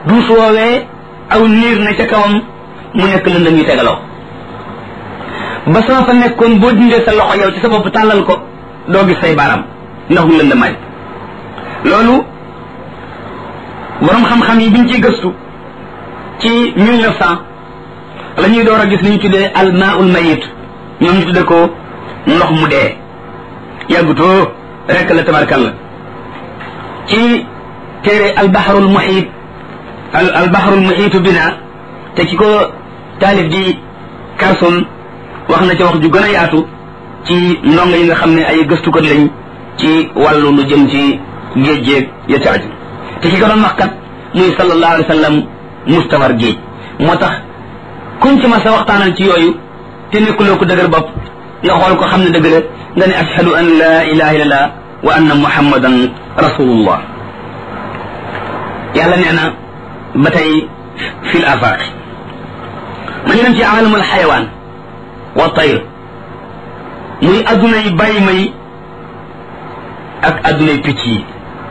duus woowee aw niir na ca kawam mu nekk lëndëm yu tegaloo ba soo fa nekkoon boo dindee sa loxo yow ci sa bopp tàllal ko doo gis say baaraam ndax mu lëndëmaay loolu borom xam-xam yi biñ ciy gëstu ci 1900 la ñuy door a gis li ñu tuddee almaul mayit ñoom ñu tudde ko ndox mu dee yàggutoo rek la tabarkalla ci téere albaharul muhit albaharul muhitu bina te ki ko taalif di Carson wax na ca wax ju gën a yaatu ci ndongo yi nga xam ne ay gëstukat lañ ci wàllu lu jëm ci géej géej ya ca aju te ki ko doon wax kat muy sallallahu alayhi wa sallam mustawar géej moo tax kuñ ci ma sa waxtaanal ci yooyu te nekkuloo ko dëgër bopp nga xool ko xam ne dëgg la nga ne ashhadu an la ilaha illallah wa anna muhammadan rasulullah yàlla nee na ba tey fi l afaq ma ñu dem ci alamul xayawaan wa tayr muy adduna yi bàyyi may ak adduna yi picc yi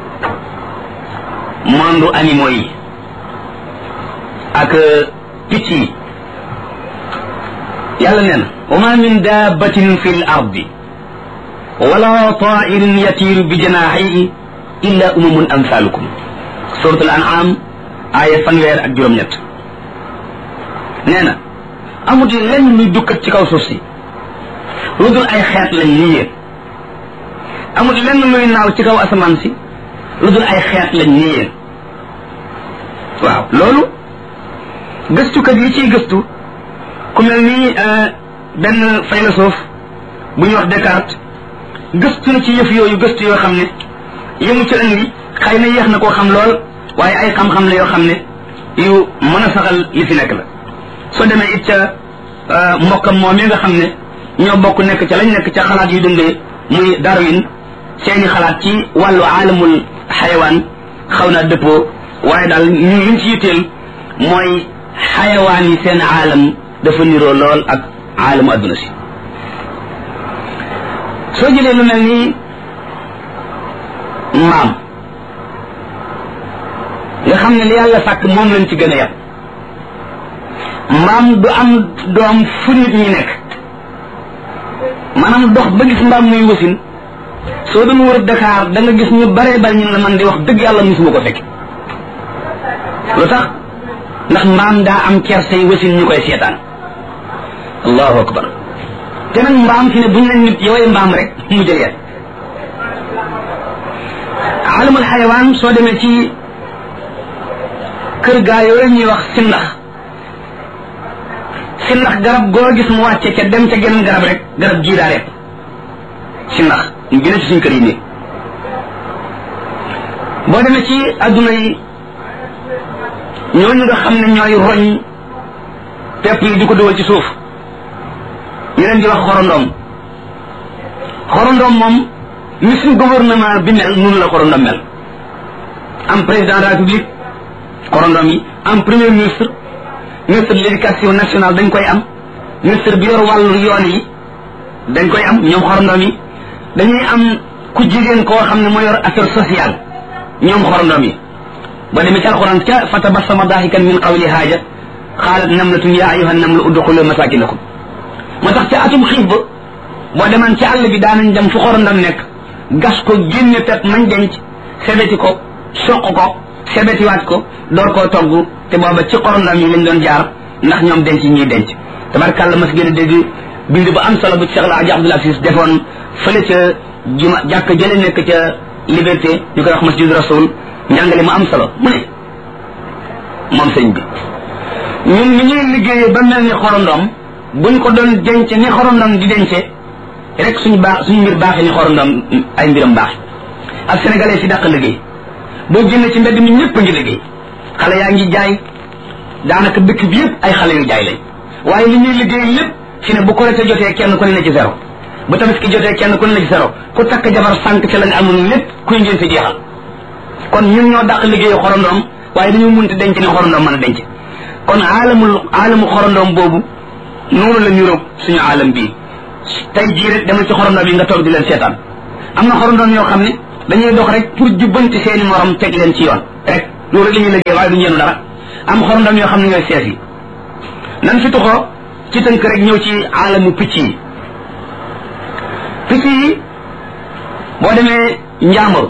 monde animaux yi ak picc yi yàlla nee na wa ma min dabbatin fi l ardi wala tairin yatiru bi janaxihi illa umamun amsalukum suratul an'am aaya 1 ak 7 nee na amut lenn luy dukkat ci kaw suuf si lu dul ay xeet lañ ni yéen amut lenn luy naaw ci kaw asamaan si lu dul ay xeet lañ ni yéen waaw loolu gëstukat yi ciy gëstu ku mel ni benn philosophe bu ñuy wax Descartes gëstu na ci yëf yooyu gëstu yoo xam ne yëmu ci indi xëy na yéex na koo xam lool waaye ay xam-xam la yoo xam ne yu mën a saxal li fi nekk la soo demee it ca mbokkam moom yi nga xam ne ñoo bokk nekk ca lañ nekk ca xalaat yu dundee muy Darwin seeni xalaat ci wàllu aalamul xayawaan xaw naa dëppoo waaye daal ñu liñ ci yitteel mooy xayawaan yi seen aalam dafa niroo lool ak aalamu adduna si soo jëlee lu mel ni mbaam nga xam ne li yàlla sàkk moom lañ ci gën a yàpp mbaam du am doom fu nit ñi nekk maanaam dox ba gis mbaam muy wasin soo doon wër Dakar da nga gis ñu bare bari ñu la man di wax dëgg yàlla musuma ko fekk lu tax ndax mbaam daa am kersey wasin ñu koy seetaan allahu akbar te nag mbaam fi ne buñ leen nit yowee mbaam rek mu jël yet alamul xayawaan soo demee ci kër gaa yooyu ñuy wax sindax garab goo gis mu wàcce ca dem ca geneen garab rek garab jiidaa rek sindax ñu gën a ci suñ kër yi nii boo demee ci adduna yi ñooñu nga xam ne ñooy roñ pepp yi di ko dugal ci suuf ñu leen di wax xorondoom moom ni suñ gouvernement bi mel noonu la xorondom mel am président de la république xorondom yi am premier ministre ministre de l'éducation nationale dañ koy am ministre bi yor wàllu yoon yi dañ koy am ñoom xorondom yi dañuy am ku jigéen koo xam ne moo yor affaire sociale ñoom xorondom yi ba demee ci alquran ca fatabassama daahikan min qawli haaja qaalat namlatun yaa ayyuha namlu udxulu masakinakum moo tax ca atum xiif ba boo demaan ci àll bi daanañ dem fu xorondom nekk gas ko génne pep mañ denc sebeti ko soq ko sebetiwaat ko door koo togg te booba ci xorondom yi lañ doon jaar ndax ñoom denc ñuy denc tabarkàlla mas gën a dégg bind ba am solo bu Cheikh El Hadji Abdoul Aziz defoon fële ca juma jàkk jële nekk ca liberté ñu koy wax masjid rasul njàngale mu am solo mu ne moom sëñ bi ñun ni ñuy liggéeyee ba mel ni xorondom buñ ko doon denc ni xorondom di dencee rek suñu mbir baaxee ni xorondom ay mbiram baax ak sénégalais si dàq liggéey boo génne ci mbedd mi ñëpp a ngi liggéey xale yaa ngi jaay daanaka dëkk bi yëpp ay xale yu jaay lañ waaye li ñuy liggéey lépp fi ne bu korite jotee kenn ku ne na ci zéro bu tabaski jotee kenn ku ne na ci zéro ku takk jabar sànq ci lañ amoon lépp kuy ngeen si jeexal kon ñun ñoo dàq liggéeyu xorondom waaye dañu munti denc ni xorondom mën a denc kon aalamu xorondom boobu noonu la ñu roog suñu aalam bii tey jii rek demal ci xorondom yi nga toog di leen seetaan am na xorondom yoo xam ne dañuy dox rek pour jubbanti seeni morom teg leen ci yoon rek loolu rek la ñuy liggéey waaye duñu yenu dara am xorondom yoo xam ne ñooy sees yi nan fi tuxoo ci tënk rek ñëw ci aalamu picc yi boo demee Njàmbur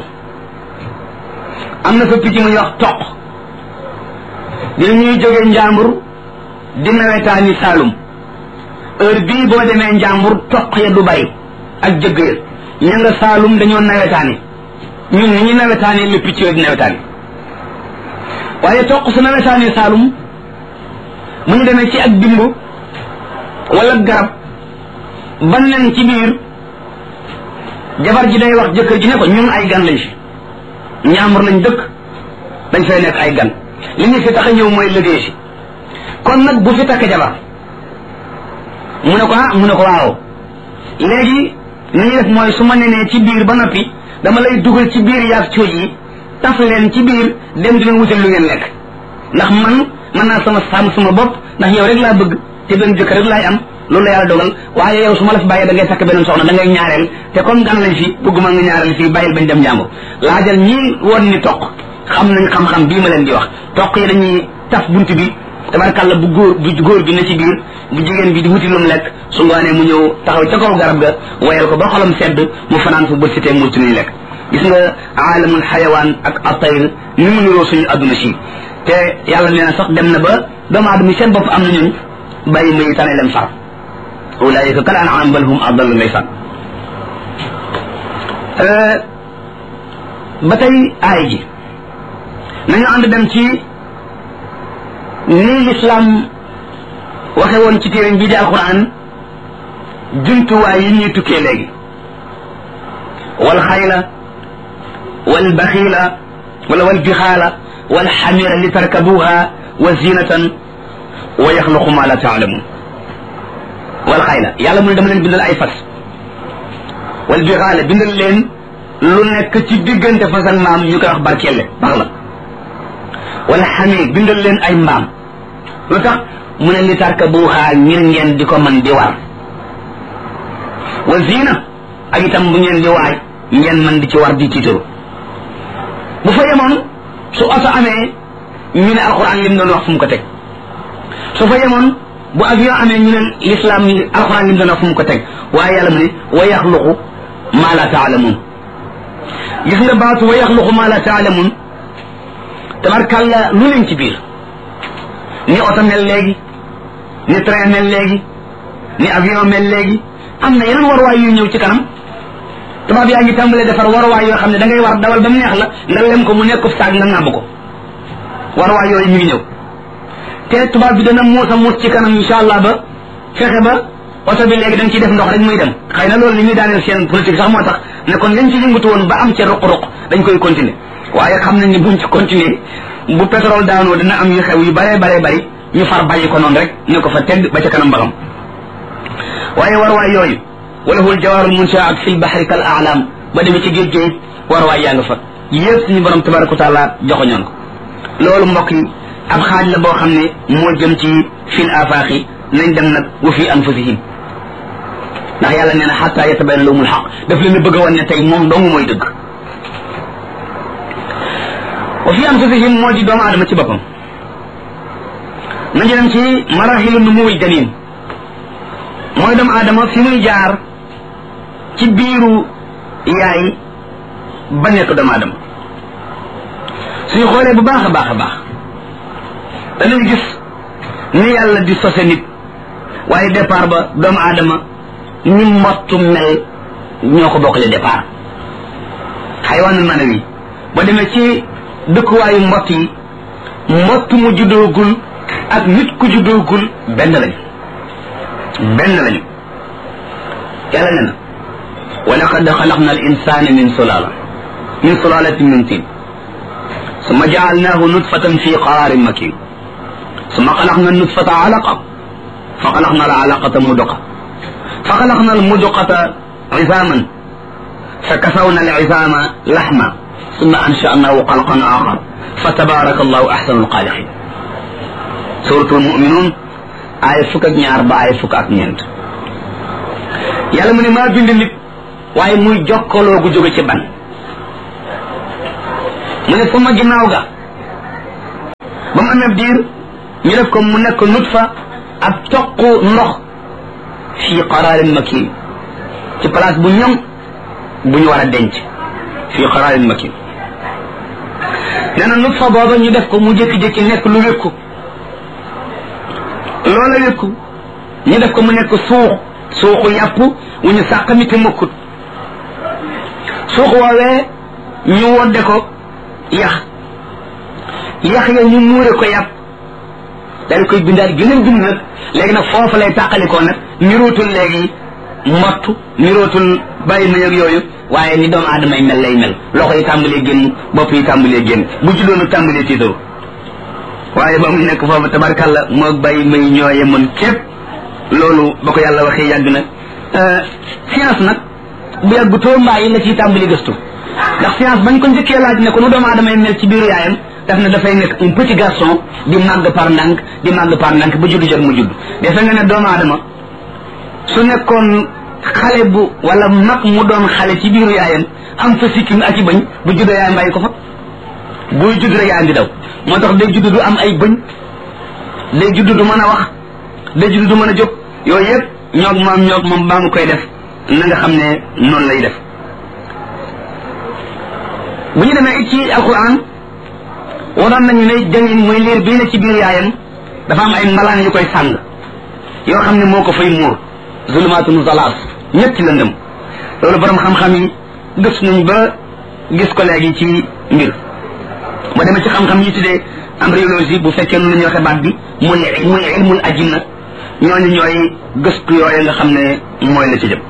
am na fa picc mu ñuy wax toq dina ñuy jógee Njàmbur di nawetaani Saalum heure bii boo demee Njàmbur toq ya du bari ak jëgg ya ña nga Saalum dañoo nawetaani ñun ni ñu nawetaani le picc yooyu di nawetaani waaye toq su nawetaani Saalum mu ñu demee ci ak dimb wala garab ban leen ci biir jabar ji day wax jëkkër ji ne ko ñun ay gan lañ fi Njàmbur lañ dëkk dañ fay nekk ay gan li ñu fi tax a ñëw mooy liggéey si kon nag bu fi takk jabar mu ne ko mu ne ko waaw léegi ni ñuy def mooy su ma nenee ci biir ba noppi dama lay dugal ci biir yaag cooj yi taf leen ci biir dem di leen wutal lu ngeen lekk ndax man mën naa sama bopp ndax yow rek laa bëgg te benn jëkkër rek laay am loolu la yàlla dogal waaye yow su ma la fi bàyyee da ngay takk beneen soxna da ngay ñaareel te comme gan lañ fi bëgguma nga ñaareel fii bàyyil bañ dem Njàmbur laajal ñii woon ni toq xam nañ xam-xam bii ma leen di wax toq yi dañuy taf bunt bi tabarkàlla bu góor bi ne ci biir bu jigéen bi di wuti lu mu lekk su ngoonee mu ñëw taxaw ca kaw garab ga woyal ko ba xolam sedd mu fanaan fa bët si tee mu ci nuy lekk gis nga aalamul xayawaan ak atayr ni mu niroo suñu adduna si te yàlla nee na sax dem na ba doomu aadama seen bopp am na ñun bàyyi may tane leen far ulaayika kal an'aam bal hum adall ndeysaan ba tey aay ji nañu ànd dem ci nii lislaam waxe woon ci téeréñ bi di alquran jumtuwaay yi ñuy tukkee léegi wal xayla wal baxiila wala wal bixaala wal xamira li tarkabuha wa zinatan wa yaxluqu ma la taalamun wal xayla yàlla mu ne dama leen bindal ay fas wal bixaala bindal leen lu nekk ci diggante fas ak mbaam ñu koy wax barkelle bax la wala xamir bindal leen ay mbaam lu tax mu ne li tarkabuha ngir ngeen di ko mën di war wa zina ak itam bu ngeen di waaj ngeen mën di ci war di tiitaru bu fa yemoon su oto amee ñu ne alquran lim doon wax fu mu ko teg su fa yemoon bu avion amee ñu ne l'islam alquran lim doon wax fu mu ko teg waaye yàlla mu ne wa yaxluqu ma la taalamun gis nga baatu wa yaxluqu ma la taalamun tabarkàlla lu leen ci biir ni oto mel léegi ni train mel léegi ni avion mel léegi am na yeneen warwaay yu ñëw ci kanam tubaab yaa ngi tàmbalee defar warwaay yoo xam ne da ngay war dawal ba mu neex la nga lem ko mu nekk saag nga ŋàbb ko warwaay yooyu ñu ngi ñëw te tubaab bi dana muus a muus ci kanam insha allah ba fexe ba oto bi léegi da nga ciy def ndox rek muy dem xëy na loolu li ñuy daaneel seen politique sax moo tax ne kon lañ ci yëngatu woon ba am ca ruq-ruq dañ koy continuer waaye xam nañ ni buñ ci continuer bu pétrole daanoo dina am yu xew yu bare bare bari ñu far bàyyi ko noonu rek ne ko fa tedd ba ca kanam baxam waaye warwaay yooyu walahul jawaarul munshaat fil bahri kal a'lam ba demee ci géej géej warwaay yaa nga fa yëpp suñu borom tabaraka wa taala joxoñoon ko loolu mbokk yi ab xaaj la boo xam ne moo jëm ci fil afaaxi nañ dem nag wa fi anfusihim ndax yàlla nee na xatta yatabayyana lahumul xaq daf leen bëgg a wan ne tey moom dong mooy dëgg wa fi anfusihim moo di doomu aadama ci boppam nañu dem ci marahilu numuwil janin mooy doomu aadama fi muy jaar ci biiru yaay ba nekk doomu aadama suñu xoolee bu baax a baax a baax danañ gis ni yàlla di sose nit waaye départ ba doomu aadama ni mottu mel ñoo ko bokkale départ xayawaanul manawi ba demee ci dëkkuwaayu mbott yi mbott mu juddoogul ak nit ku juddoogul benn lañu yàlla nee na wa laqad xalaqna al insana min sulalatin min tin summa jaalnaahu nutfatan fi qararin makin summa xalaqna nutfata alaqa fa xalaqna al alaqata muduqa fa xalaqna al muduqata izaman fa kasawna al izama laxma summa ansha'nahu xalqan axar fa tabaraka allahu axsanu alxaaliqin suratul muminuun aaya fukk ak ñaar ba aaya fukk ak ñeent yàlla mu ne maa bind nit waaye muy jokkaloo gu jóge ci ban mu ne sama ginnaaw ga ba mu amee diir ñu def ko mu nekk nutfa ab toq ndox fii qaraarin makin ci place bu ñoŋ bu ñu war a denc fii qaraarin makin nee na nutfa booba ñu def ko mu jékki-jékki nekk lu wékku loola wékku ñu def ko mu nekk suuxu yàpp wu ñu sàqami te mukkut suux woowee ñu wodde ko yax ya ñu muure ko yàpp daal koy bindaat gëneen bind nag léegi nag foofu lay tàqalikoo nag nirootul léegi mottu nirootul bàyyi ma yëg yooyu waaye ni doomu aadama yi mel lay mel loxo yi tàmbalee génn bopp yi tàmbalee génn bu ci doonu tàmbalee tiitaru waaye ba muy nekk foofu tabarkàlla moo bàyyi may ñooye mën képp loolu ba ko yàlla waxee yàgg na science nag bu yàgg too mbaa yi la ciy tàmbali gëstu ndax science bañ ko njëkkee laaj ne ko nu doomu aadama yi mel ci biiru yaayam daf ne dafay nekk un petit garçon di màgg par ndànk di màgg par ndànk ba juddu jot mu judd defe nga ne doomu aadama su nekkoon xale bu wala mag mu doon xale ci biiru yaayam am fa sikkim ak i bëñ bu juddoo yaayam bàyyi ko fa buy judd rek yaayam di daw moo tax day judd du am ay bëñ day judd du mën a wax day judd du mën a jóg yooyu yëpp ñoog moom baa mu koy def na nga xam ne noonu lay def bu ñu demee ci alquran waroon nañu ne jëngin muy liir bii ne ci biir yaayam dafa am ay mbalaan yu koy sàng yoo xam ne moo ko fay muur zulumaatun zalaas ñetti lëndëm loolu borom xam-xam yi gëstu nañ ba gis ko léegi ci mbir ba demee ci xam-xam yi tuddee embryologie bu fekkee nu la ñuy waxe baat bi muy ilmul ajinna ñooñu ñooy gëstu yooyu nga xam ne mooy la ci jëm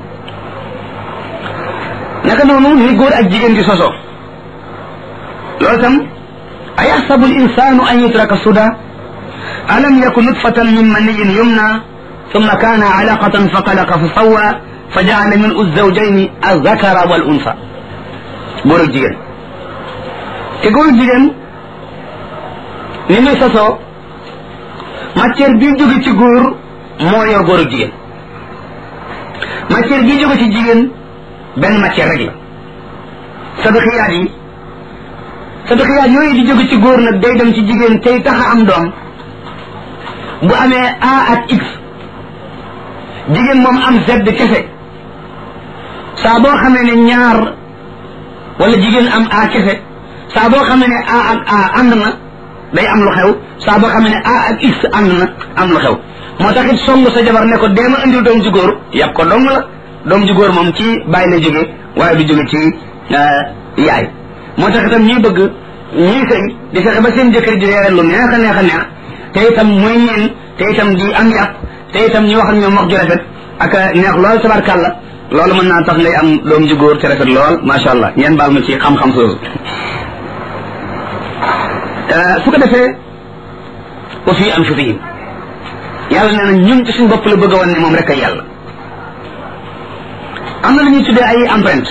naka noonu ni góor ak jigéen di sosoo loolu tam ayaxsabu linsanu an yutraka suda alam yakun nutfatan min maniyin yumna thumma kana alaqatan fa xalaqa fa sawwa fa jaala min uzzawjayni azakara wal unsa góor ak jigéen te góor ak jigéen ni muy sosoo matière bi jóge ci góor moo yor góor ak jigéen matière bi jóge ci jigéen benn matière rek la sadqiyaat yooyu di jóge ci góor nag day dem ci jigéen tey tax a am doom bu amee A ak X jigéen moom am Z kese saa boo xamee ne ñaar wala jigéen am A kese saa boo xamee ne A ak A ànd na day am lu xew saa boo xamee ne A ak X ànd na am lu xew moo tax it song sa jabar ne ko deema indil doom ji góor yàpp ko dong la doom ji góor moom ci bàyyi la jóge waaye du jóge ci yaay moo tax itam ñuy bëgg ñuy sëy di fexe ba seen jëkkër di reere lu neex a neex a neex te itam muy ñeen te itam di am yàpp te itam ñu wax ak ñoom wax ju rafet ak neex lool tabarkàlla loolu mën naa tax ngay am doom ji góor te rafet lool macha allah ngeen baal ma ci xam-xam soosu su ko defee wa fi anfusihim yàlla nee na ñun ci suñu bopp la bëgg a wan ne moom rek ay yàlla am na lu ñuy tuddee ay empreinte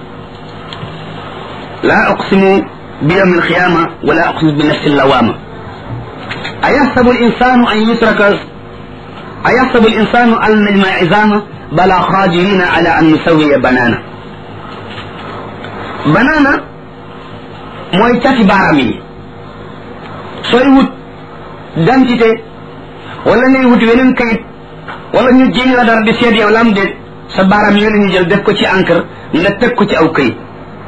la uqsimu bi yawm alqiyama wala uqsimu bi nafsi lawama ayaxsabu alinsanu an yutraka ayaxsabu alinsanu an najma izama bala qadirina ala an nusawiya banana banana mooy cati baaram yi sooy wut dentité wala ngay wut weneen kayit wala ñu jéem la dara di seet yow lam déet sa baaraam yooyu la ñu jël def ko ci encre nga teg ko ci aw kayit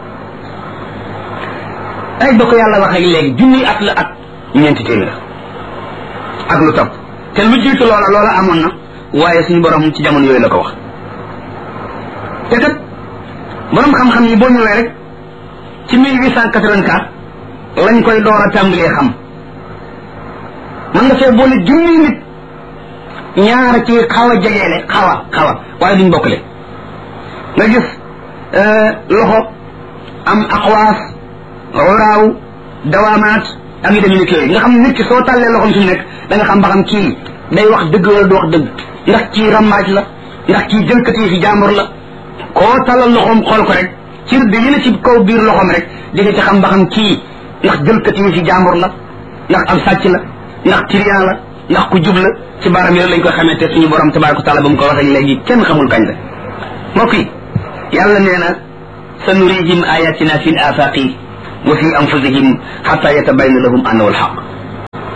ay ba ko yàlla wax ak léegi junniy at la ak ñeenti téeméer ak lu topp te lu jiitu loola amoon na waaye suñu borom ci jamono yooyu la ko wax te kat borom xam-xam yi boo ñëwee rek ci 1884 lañ koy door a tàmbalee xam mën nga fee boole junniy nit ñaar ci xaw a jegeele xaw a waaye duñ bokkale nga gis loxo am aqwaas uraaw dawaamaat ak yu demee nekk yooyu nga xam nit ki soo tàllee loxoom fi mu nekk da nga xam ba xam kii day wax dëgg wala du wax dëgg ndax kii rambaaj la ndax kii jëlkati fi jàmbur la koo tàllal loxoom xool ko rek ci rëdd yi la ci kaw biir loxoom rek di nga ci xam ba xam kii ndax jëlkati fi jàmbur la ndax am sàcc la ndax trian la ndax ku jub la ci baaram yi lañ koy xamee te suñu borom tabaraka taala ba mu ko waxee léegi kenn xamul kañ la mbokk yi yàlla nee na sa nurihim ayatina fi l afaqi wa fi anfusihim xata yatabayna lahum annahu alxaq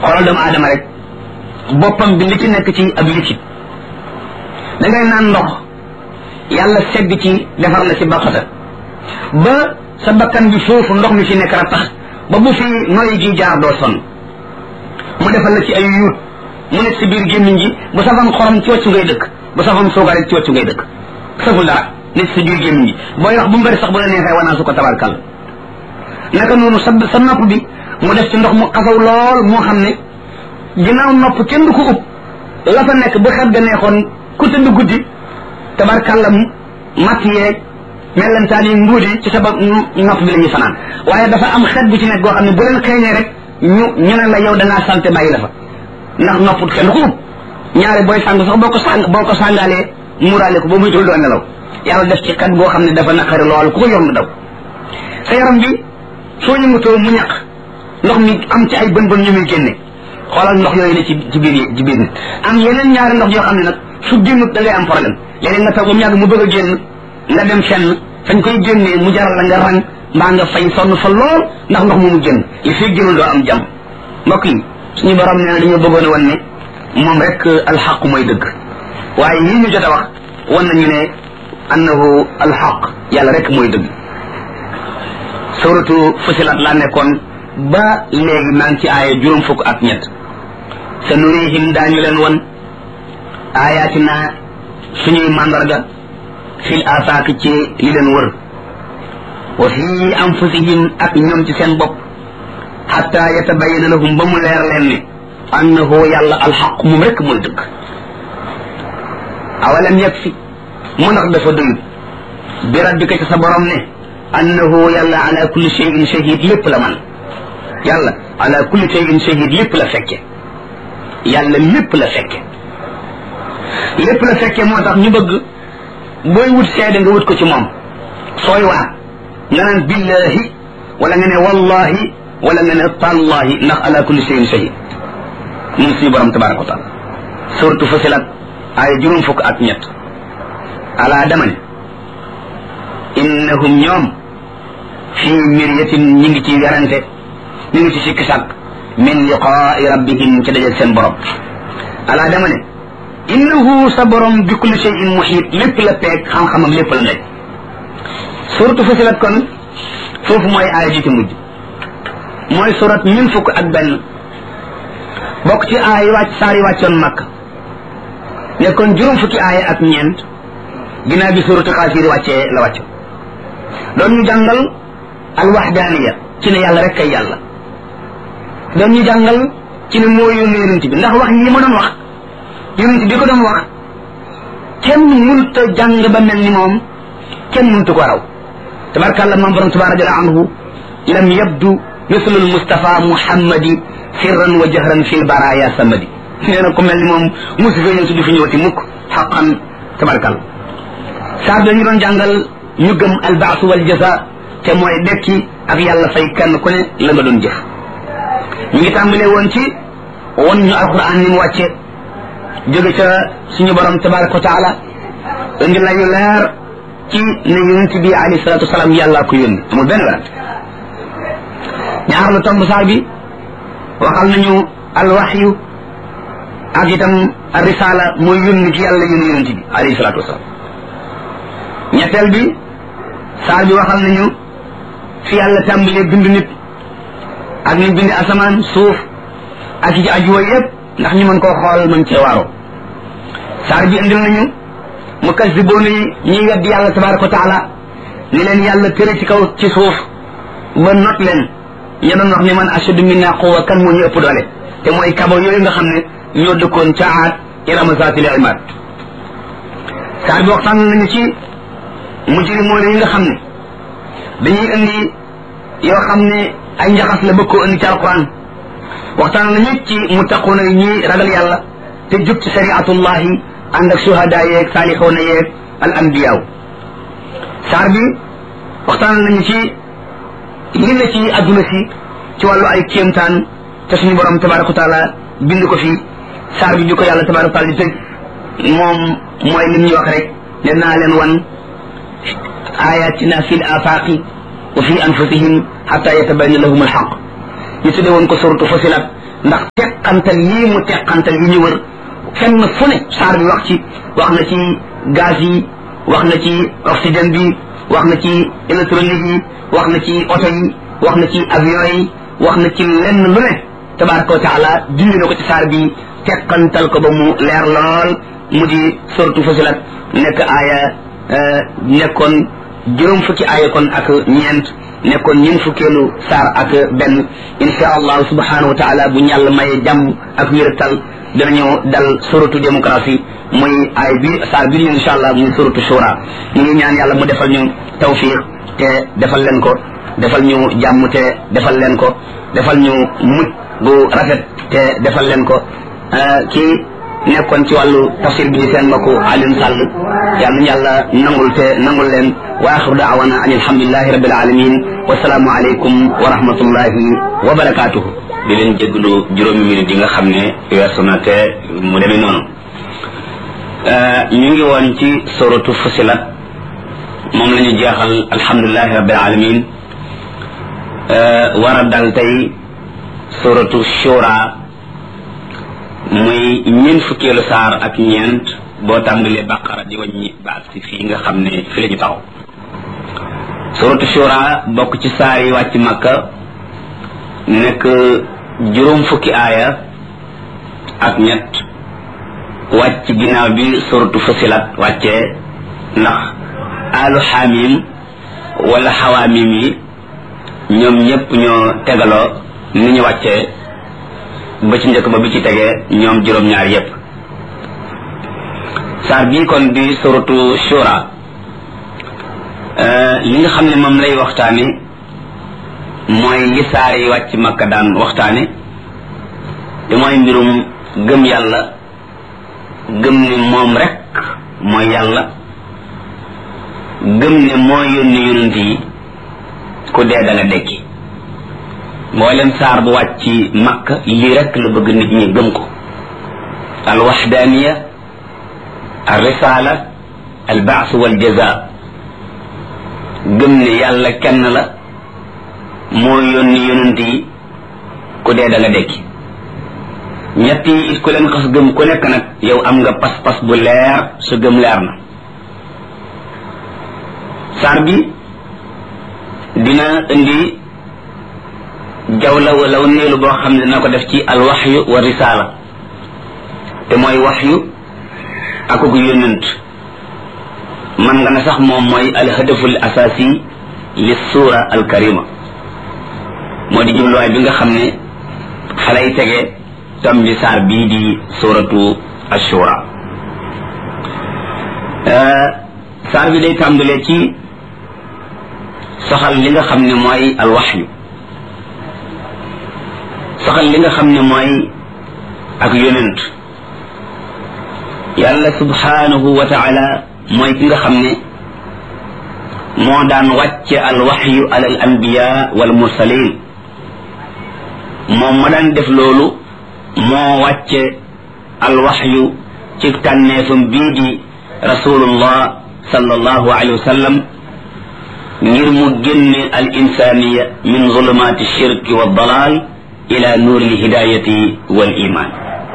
xoolal doomu aadama rek boppam bi li ci nekk ci ab liquide da ngay naan ndox yàlla segg ci defar la ci baqata ba sa bakkan bi foofu ndox mi fi nekk rattax ba bu fi noyyi gi jaar doo sonn mu defal la ci ay yuut mu nekk si biir gémmiñ gi bu safam xorom ci wàccu ngay dëkk bu safam soogaar ci wàccu ngay dëkk saful dara nekk si biir gémmiñ gi booy wax bu mu bëri sax bu la neexee wanaa su ko tabarkal naka noonu sa nopp bi mu def ci ndox mu xasaw lool moo xam ne ginnaaw nopp kenn du ko ub la fa nekk bu xet ga neexoon ku tëdd guddi tabarkalla matt yeeg mellantaan yi nguudi ci sa nopp bi la ñuy fanaan waaye dafa am xet bu ci nekk goo xam ne bu leen xeeñee rek ñu ne la yow da ngaa salte bàyyi la fa ndax nopput kenn du ko ub ñaare booy sàng sax boo ko sàngaalee muuraale ko ba muy tul doo nelaw yàlla def ci xet goo xam ne dafa naqari lool ku ko yor mu daw sa yaram bi soo yëngatoo mu ñaq ndox mi am ci ay bën bën ñu muy génne xoolal ndox yooyu ne ci biir nit am yeneen ñaari ndox yoo xam ne nag su génnut da ngay am problème léeg-léeg nga taw ba mu yàgg mu bëgg a génn nga dem fenn fañ koy génnee mu jaral la nga rang mbaa nga fay sonn fa lool ndax ndox moomu génn li fii génnul doo am jàmm mbokk yi suñu borom nee na dañoo bëggoon a wan ne moom rek alxaq mooy dëgg waaye yii ñu jot a wax wan nañu ne annahu alxaq yàlla rek mooy dëgg suratu Fusilat laa nekkoon ba léegi maa ngi ci aaya 7 sa nurihim daañu leen won ayatina suñuy mandarga fil afaaqi ci li leen wër wa fi anfusihim ak ñoom ci seen bopp xatta yatabayyana lahum ba mu leer leen ne annahu yàlla alxaq moom rek mooy dëgg awalam yakfi mu ndax dafa doyut bi rabbika ci sa borom ne annahu yàlla ala kulli shay'in shahid lépp la man yàlla ala kulli shay'in shahid lépp la fekke yàlla lépp la fekke lépp la fekke moo tax ñu bëgg booy wut seede nga wut ko ci moom sooy waat nga naan billahi wala nga ne wallahi wala nga ne tallahi ndax ala kulli shay'in shahid moom suñu borom tabaraka wa taala suratu Fusilat ay 7 ala dama ne innahum ñoom fii miryatin ñi ngi ci werante ñu ngi ci sikki sàkk min liqaai rabbihim ci dajeg seen borom ala dama ne innahu sa borom bi kulli shay'in muhiit lépp la peeg xam-xamam lépp la nekk suratu Fusilat kon foofu mooy aaya ji ci mujj mooy surat 1 bokk ci aay wàcc saar yi wàccoon Makka nekkoon 7 aaya ak ñeent ginnaaw bi suratu Xaafir wàccee la wàcc doon ñu jàngal alwaxdaaniya ci ne yàlla rek kay yàlla doon ñu jàngal ci ne moo yónni yonent bi ndax wax yi ma doon wax yonent bi ko doon wax kenn mënut a jàng ba mel ni moom kenn mënut ko raw tabarkàlla moom borom tabaaraka jalla anhu lam yabdu mislu almustafa muhammadi sirran wa jahran fil baraya samadi nee na ku mel ni moom mosu fee ñëw du fi ñëwati mukk xaqan tabarkàlla saa dañu doon jàngal ñu gëm albaasu wal jaza te mooy dekki ak yàlla fay kenn ku ne la nga doon jëf ñu ngi tàmbalee woon ci won ñu alquran ni mu wàcce jóge ca suñu borom tabaraka wa taala indi lañu leer ci ne yonent bi alayhi salatu wasalaam yàlla ko yónni amul benn werante ñaar lu tomb saar bi waxal nañu alwaxyu ak itam risala mooy yónni ci yàlla yónni yonent bi alayhi salatu wasalaam ñetteel bi saar bi waxal nañu fi yàlla tàmbalee bind nit ak ni bind asamaan suuf ak ci ajuwa yëpp ndax ñu mën koo xool mën cee waaroo saar bi indil nañu mukazziboon yi ñiy weddi yàlla tabaraka wa taala ni leen yàlla tëre ci kaw ci suuf ba not leen ña doon wax ni man ashadu minna quwwa kan moo ñu ëpp doole te mooy kabo yooyu nga xam ne ñoo dëkkoon ca Aad irama zaatil imaad saar bi waxtaan nañu ci mujrimoon yi nga xam ne dañuy indi yoo xam ne ay njaxas la bëgg koo indi ci alquran waxtaan nañu ci muttaquuna yi ñi ragal yàlla te jub ci shariatullahi ànd ak suhada yeeg saalixoona yeeg al anbiyaaw saar bi waxtaan nañu ci li ne ci adduna si ci wàllu ay kéemtaan te suñu borom tabaraka wa taala bind ko fi saar bi ko yàlla tabaraka wa taala di tëj moom mooy lim ñu wax rek ne naa leen wan ayatina fi l afaqi wa fi anfusihim xata yatabayana lahum alxaq ñu tudde woon ko suratu Fusilat ndax teqantal lii mu teqantal yi ñu wër fenn fu ne saar bi wax na ci gaz yi wax na ci oxygène bi wax na ci électronique yi wax na ci oto yi wax na ci avion yi wax na ci lenn lu ne tabaraka wa taala dindi na ko ci saar bi teqantal ko ba mu leer lool mu di suratu Fusilat nekk aaya nekkoon juróom fukki aaya kon ak ñeent nekkoon ñeent fukkeelu saar ak benn insha allahu subhanahu wa taala bu ñàll maye jàmm ak wératal danañu dal suratu démocratie muy aay bi saar bi ñu insha allah muy suratu shura ñu ngi ñaan yàlla mu defal ñu tawfiq te defal leen ko defal ñu jàmm te defal leen ko defal ñu mucc bu rafet te defal leen ko kii nekkoon ci wàllu tafsir bi seen mbokku Alioune Sall yàlla ñu yàlla nangul te nangul leen wa axiru daawana an alhamdulilahi rabbil alamin wa salaamu aleykum wa rahmatullahi wa barakatuhu di leen jégalu juróomi minute yi nga xam ne weesu na te mu demee noonu ñu ngi woon ci suratu Fusilat moom la ñu jeexal alhamdulilahi rabbil alamin war a dal tey suratu Shura muy ñeent fukkeelu saar ak ñeent boo tàmbalee baqara di wàññi ba ak si fii nga xam ne fi la ñu taxaw suratu Shura bokk ci saar yi wàcc Makka nekk juróom fukki aaya ak ñett wàcc ginnaaw bi suratu Fusilat wàccee ndax alu xaamim wala xawaamim yi ñoom ñëpp ñoo tegaloo ni ñu wàccee ba ci njëkk ba bi ci tegee ñoom juróom-ñaar yépp saar bii kon di suratu Shura li nga xam ne moom lay waxtaane mooy li saar yi wàcc Makka daan waxtaane te mooy mbirum gëm yàlla gëm ne moom rek mooy yàlla gëm ne moo yónni yonent yi ku dee da nga dekki mboolem saar bu wàcc Makka lii rek la bëgg nit ñi gëm ko al waxdaaniya al risaala al baas wal jaza gëm ne yàlla kenn la moo yónni yonent yi ku dee da nga dekki ñett yi it ku leen xas gëm ku nekk nag yow am nga pas-pas bu leer sa gëm leer na saar bi dina indi jawla wala neelu boo xam ne dina ko def ci alwaxyu wa risaala te mooy waxyu ak ko yónnent man nga ne sax moom mooy alhadaful asasi li suura alkarima moo di jubluwaay bi nga xam ne xalay tege tam bi saar bii di suratu ashura saar bi day tàmbalee ci saxal li nga xam ne mooy alwaxyu saxal li nga xam ne mooy ak yonent yàlla subhanahu wa taala mooy ki nga xam ne moo daan wàcce alwaxyu ala al anbiya wal mursalin moom ma daan def loolu moo wàcce alwaxyu ci tànneefam bii di rasulullah sallallahu alayhi wa sallam ngir mu génne al insaniya min zulumaati shirki wa dalal ila nuuri l hidayati wal iman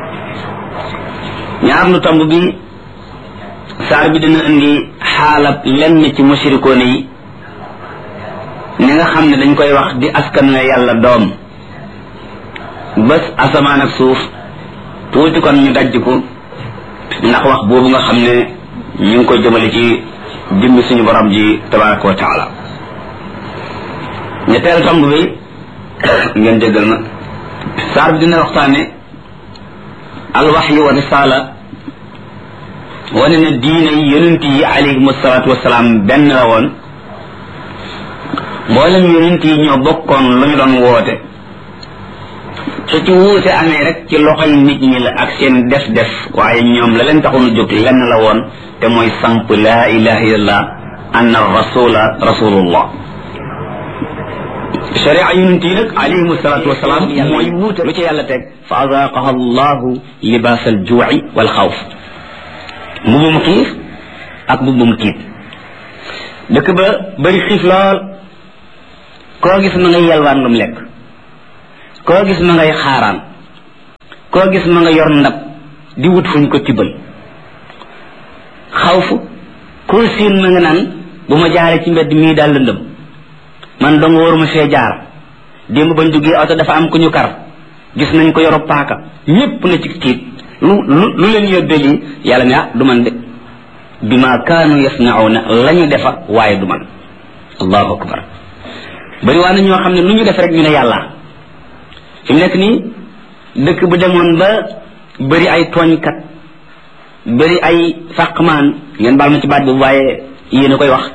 ñaar lu tomb bi saar bi dina indi xaalab lenn ci mushrikoon yi ni nga xam ne dañ koy wax di askan la yàlla doom bés asamaan ak suuf tuuti kon ñu dajjiku ndax wax boobu nga xam ne ñu ngi ko jëmale ci jëmmi suñu borom ji tabaraka wa taala ñetteel tomb bi ngeen jéggal ma saar bi dina waxtaane alwaxyu wa risaala wane na diine yi yonent yi alayhim asalaatu wasalaam benn la woon mboolem yonent yi ñoo bokkoon lu ñu doon woote su ci wuute amee rek ci loxoy nit ñi la ak seen def waaye ñoom la leen taxoon jóg lenn la woon te mooy samp laa ilaha illallah anna rasula rasulullah sharia yonent yi nag alayhim asalaatu wasalaam mooy wuute lu ci yàlla teg fa azaqaha allahu libaas al juuci wal xawf mbubum xiif ak mbubum tiit dëkk ba bari xiif lool koo gis ma ngay yalwaan lu mu lekk koo gis ma ngay xaaraan koo gis ma nga yor ndab di wut fuñ ko tibbal xawfu koo siin ma nga naan bu ma jaaree ci mbedd mii daal lëndëm man dong waruma see jaar démb bañ duggee oto dafa am ku ñu kar gis nañ ko yoro paaka ñépp na ci tiit lu leen yóbbee lii yàlla ne du man de bima kaanu yasnauna la ñu defa waaye du man allahu akbar bari waa na ñoo xam ne lu ñu def rek ñu ne yàlla fi mu nekk nii dëkk bu demoon ba bari ay tooñkat bari ay fàqmaan ngeen baal ma ci baat boobu waaye yéen a koy wax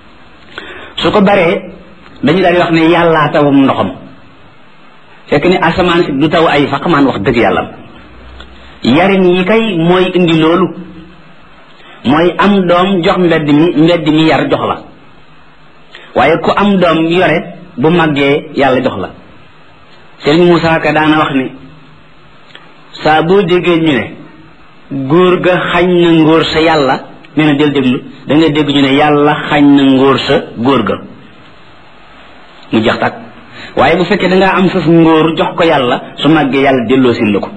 su ko baree dañu daal di wax ne yàllaa tawum ndoxam fekk ni asamaan si du taw ay fàqmaan wax dëgg yàlla yarin yi kay mooy indi loolu mooy am doom jox mbedd mi yar jox la waaye ku am doom yore bu màggee yàlla jox la Sëriñ Moussa Ka daana wax ni saa boo déggee ñu ne góor ga xañ na ngóor sa yàlla nee na del déglu da nga dégg ñu ne yàlla xañ na ngóor sa góor ga mu jeex tak waaye bu fekkee dangaa am sas ngóor jox ko yàlla su màggee yàlla delloo sin la ko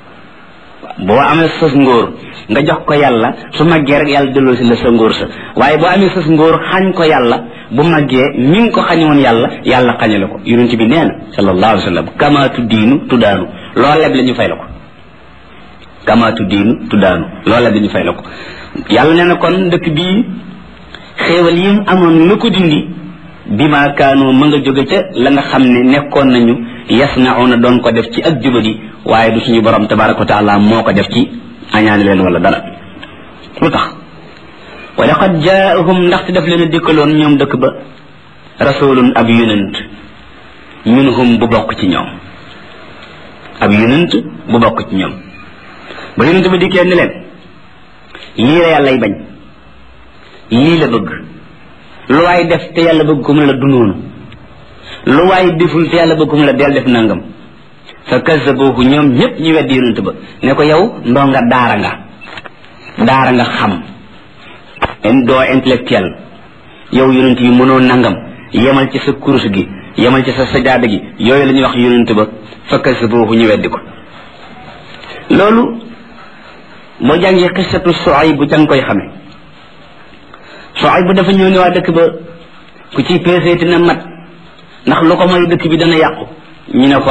boo amee sas ngóor nga jox ko yàlla su màggee rek yàlla delloo si la sa ngóor sa waaye boo amee sas ngóor xañ ko yàlla bu màggee mi ngi ko xañoon yàlla xañe la ko yonent bi nee na sallallahu alayhi wa sallam kama tuddiinu tuddaanu loo leb la ñu fay la ko kama tuddiinu tuddaanu loo leb la ñu fay la ko yàlla nee na kon dëkk bii xéewal yi mu amoon lu ko dindi bima kaanu ma nga jóge ca la nga xam ne nekkoon nañu yasnauna doon ko def ci ak jubadi waaye du suñu borom tabaraka wa taala moo ko def ci añaani leen wala dara lu tax wa laqad jaahum ndaxte daf leen a dikkaloon ñoom dëkk ba rasulun ab yonent minhum bu bokk ci ñoom ab yonent bu bokk ci ñoom ba yonent ba dikkee ni leen lii la yàllay bañ lii la bëgg lu waay def te yàlla bëgg ko mu la du noonu lu waay deful te yàlla bëgg ko mu la del def nangam fa kazzabuhu ñoom ñépp ñu weddi yonent ba ne ko yow ndonga daara nga xam doo intellectuel yow yonent yi mënoo nangam yemal ci sa kurus gi yemal ci sa sajaada gi yooyu la ñuy wax yonent ba fa kazzabuhu ñu weddi ko loolu moo jàngee xissatu Shuayb bu jàng koy xame Shuayb bu dafa ñëw ne waa dëkk ba ku ciy peeseeti na mat ndax lu ko mooy dëkk bi dana yàqu ñu ne ko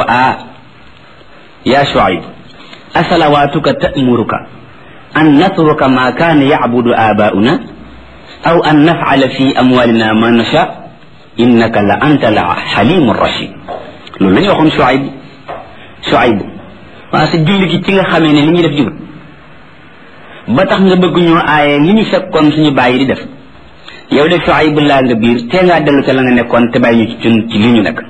yaa Shuayb asalawaatuka ta'muruka an natruka ma kaana ya'budu aabaa'una aw an naf'ala fi amwaalina ma nasha innaka la anta la xalimun rashid loolu la ñu waxoon Shuayb waa sa julli gi ci nga xamee ne li ñuy def jubut ba tax nga bëgg ñoo aaye li ñu fekkoon suñu bàyyi di def yow de Shuayb laa nga biir tee ngaa dellu ca la nga nekkoon te bàyyi ñu ci li ñu nekk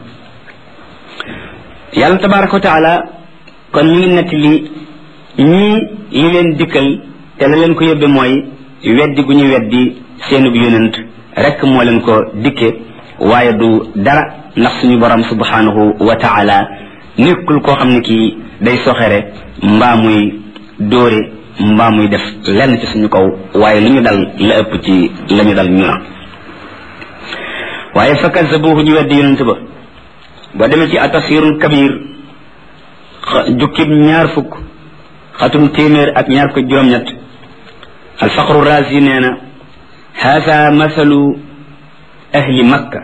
yàlla tabaraka wa taala kon ñu ngi netti ñii li leen dikkal te la leen ko yóbbe mooy weddi gu ñu weddi seenub yonent rek moo leen ko dikke waaye du dara ndax suñu borom subhanahu wa taala nekkul koo xam ne kii day soxere mbaa muy dóore mbaa muy def lenn ci suñu kaw waaye lu ñu dal la ëpp ci la ñu dal ñu na waaye fa kazzabuhu ñu weddi yonent ba boo demee ci atafsirul kabir jukkib ñaar fukk xatum téeméer ak ñaar fukk juróom-ñett alfaqru razi nee na haada masalu ahli makka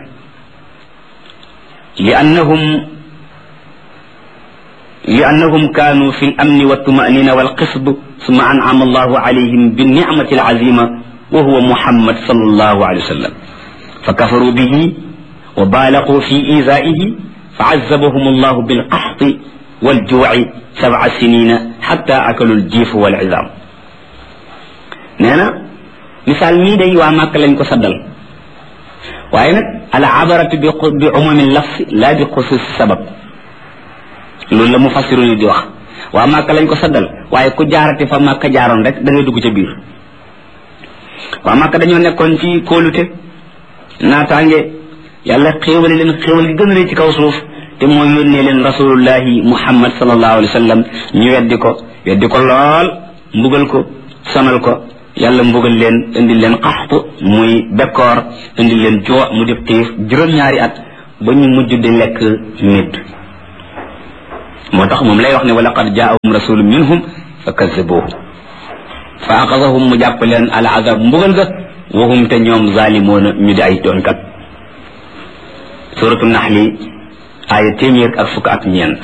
لأنهم كانوا في الأمن والطمأنينة والقصد ثم أنعم الله عليهم بالنعمة العظيمة وهو محمد صلى الله عليه وسلم فكفروا به وبالغوا في إيذائه فعذبهم الله بالقحط والجوع 7 سنين حتى أكلوا الجيف والعظام نانا مثال مي داي وا مكة لنج كو سدال واي نك العبرة بعموم اللفظ لا بخصوص السبب loolu la mu fassiru ni di wax waa Màkka lañ ko saddal waaye ku jaarati fa Màkka jaaroon rek da ngay dugg ca biir waa Màkka dañoo nekkoon ci kóolute naataange yàlla xéewale leen xéewal gi gën a rëy ci kaw suuf te mooy yónnee leen rasulullahi muhammad sallallahu alayhi wa sallam ñu weddi ko lool mbugal ko sonal ko yàlla mbugal leen indil leen qaxtu muy bekkoor indil leen joo mu def xiif juróom-ñaari at ba ñu mujj di lekk nit moo tax moom lay wax ne wa laqad jaahum rasulun minhum fa kazzabuhu fa axadahum mu jàpp leen al azab mbugal ga wahum te ñoom zalimoona ñu di ay doonkat suratu naxli aaya 114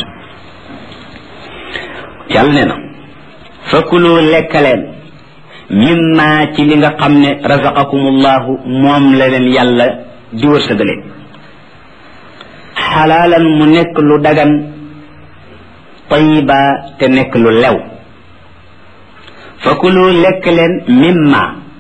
yàlla nee na fakulu lekkaleen mimma ci li nga xam ne razaqakumullahu moom la leen yàlla di wërsëgale xalaalan mu nekk lu dagan tayiba te nekk lu lew fakulu lekk leen mimma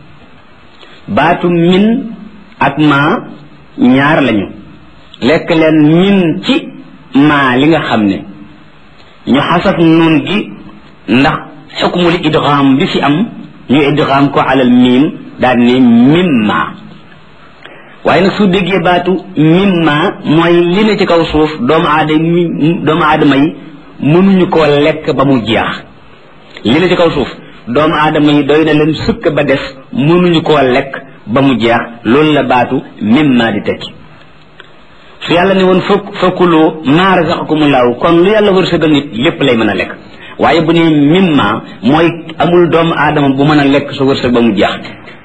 baatu min ak ma ñaar lañu lekk leen min ci ma li nga xam ne ñu xasaf nun gi ndax xukmul idgham bi fi am ñu idgham ko alal miim daal ne mimma waaye nag su déggee baatu mimma mooy li ne ci kaw suuf doomu aadama yi mënuñu koo lekk ba mu jeex li ne ci kaw suuf doomu aadama yi doy na leen sukk ba des mënuñu koo lekk ba mu jeex loolu la baatu mimma di tekki su yàlla ne woon fakulu maa razaqakumullahu kon lu yàlla wërsëgal nit lépp lay mën a lekk waaye bu ne mimma mooy amul doomu aadama bu mën a lekk sa wërsëg ba mu jeex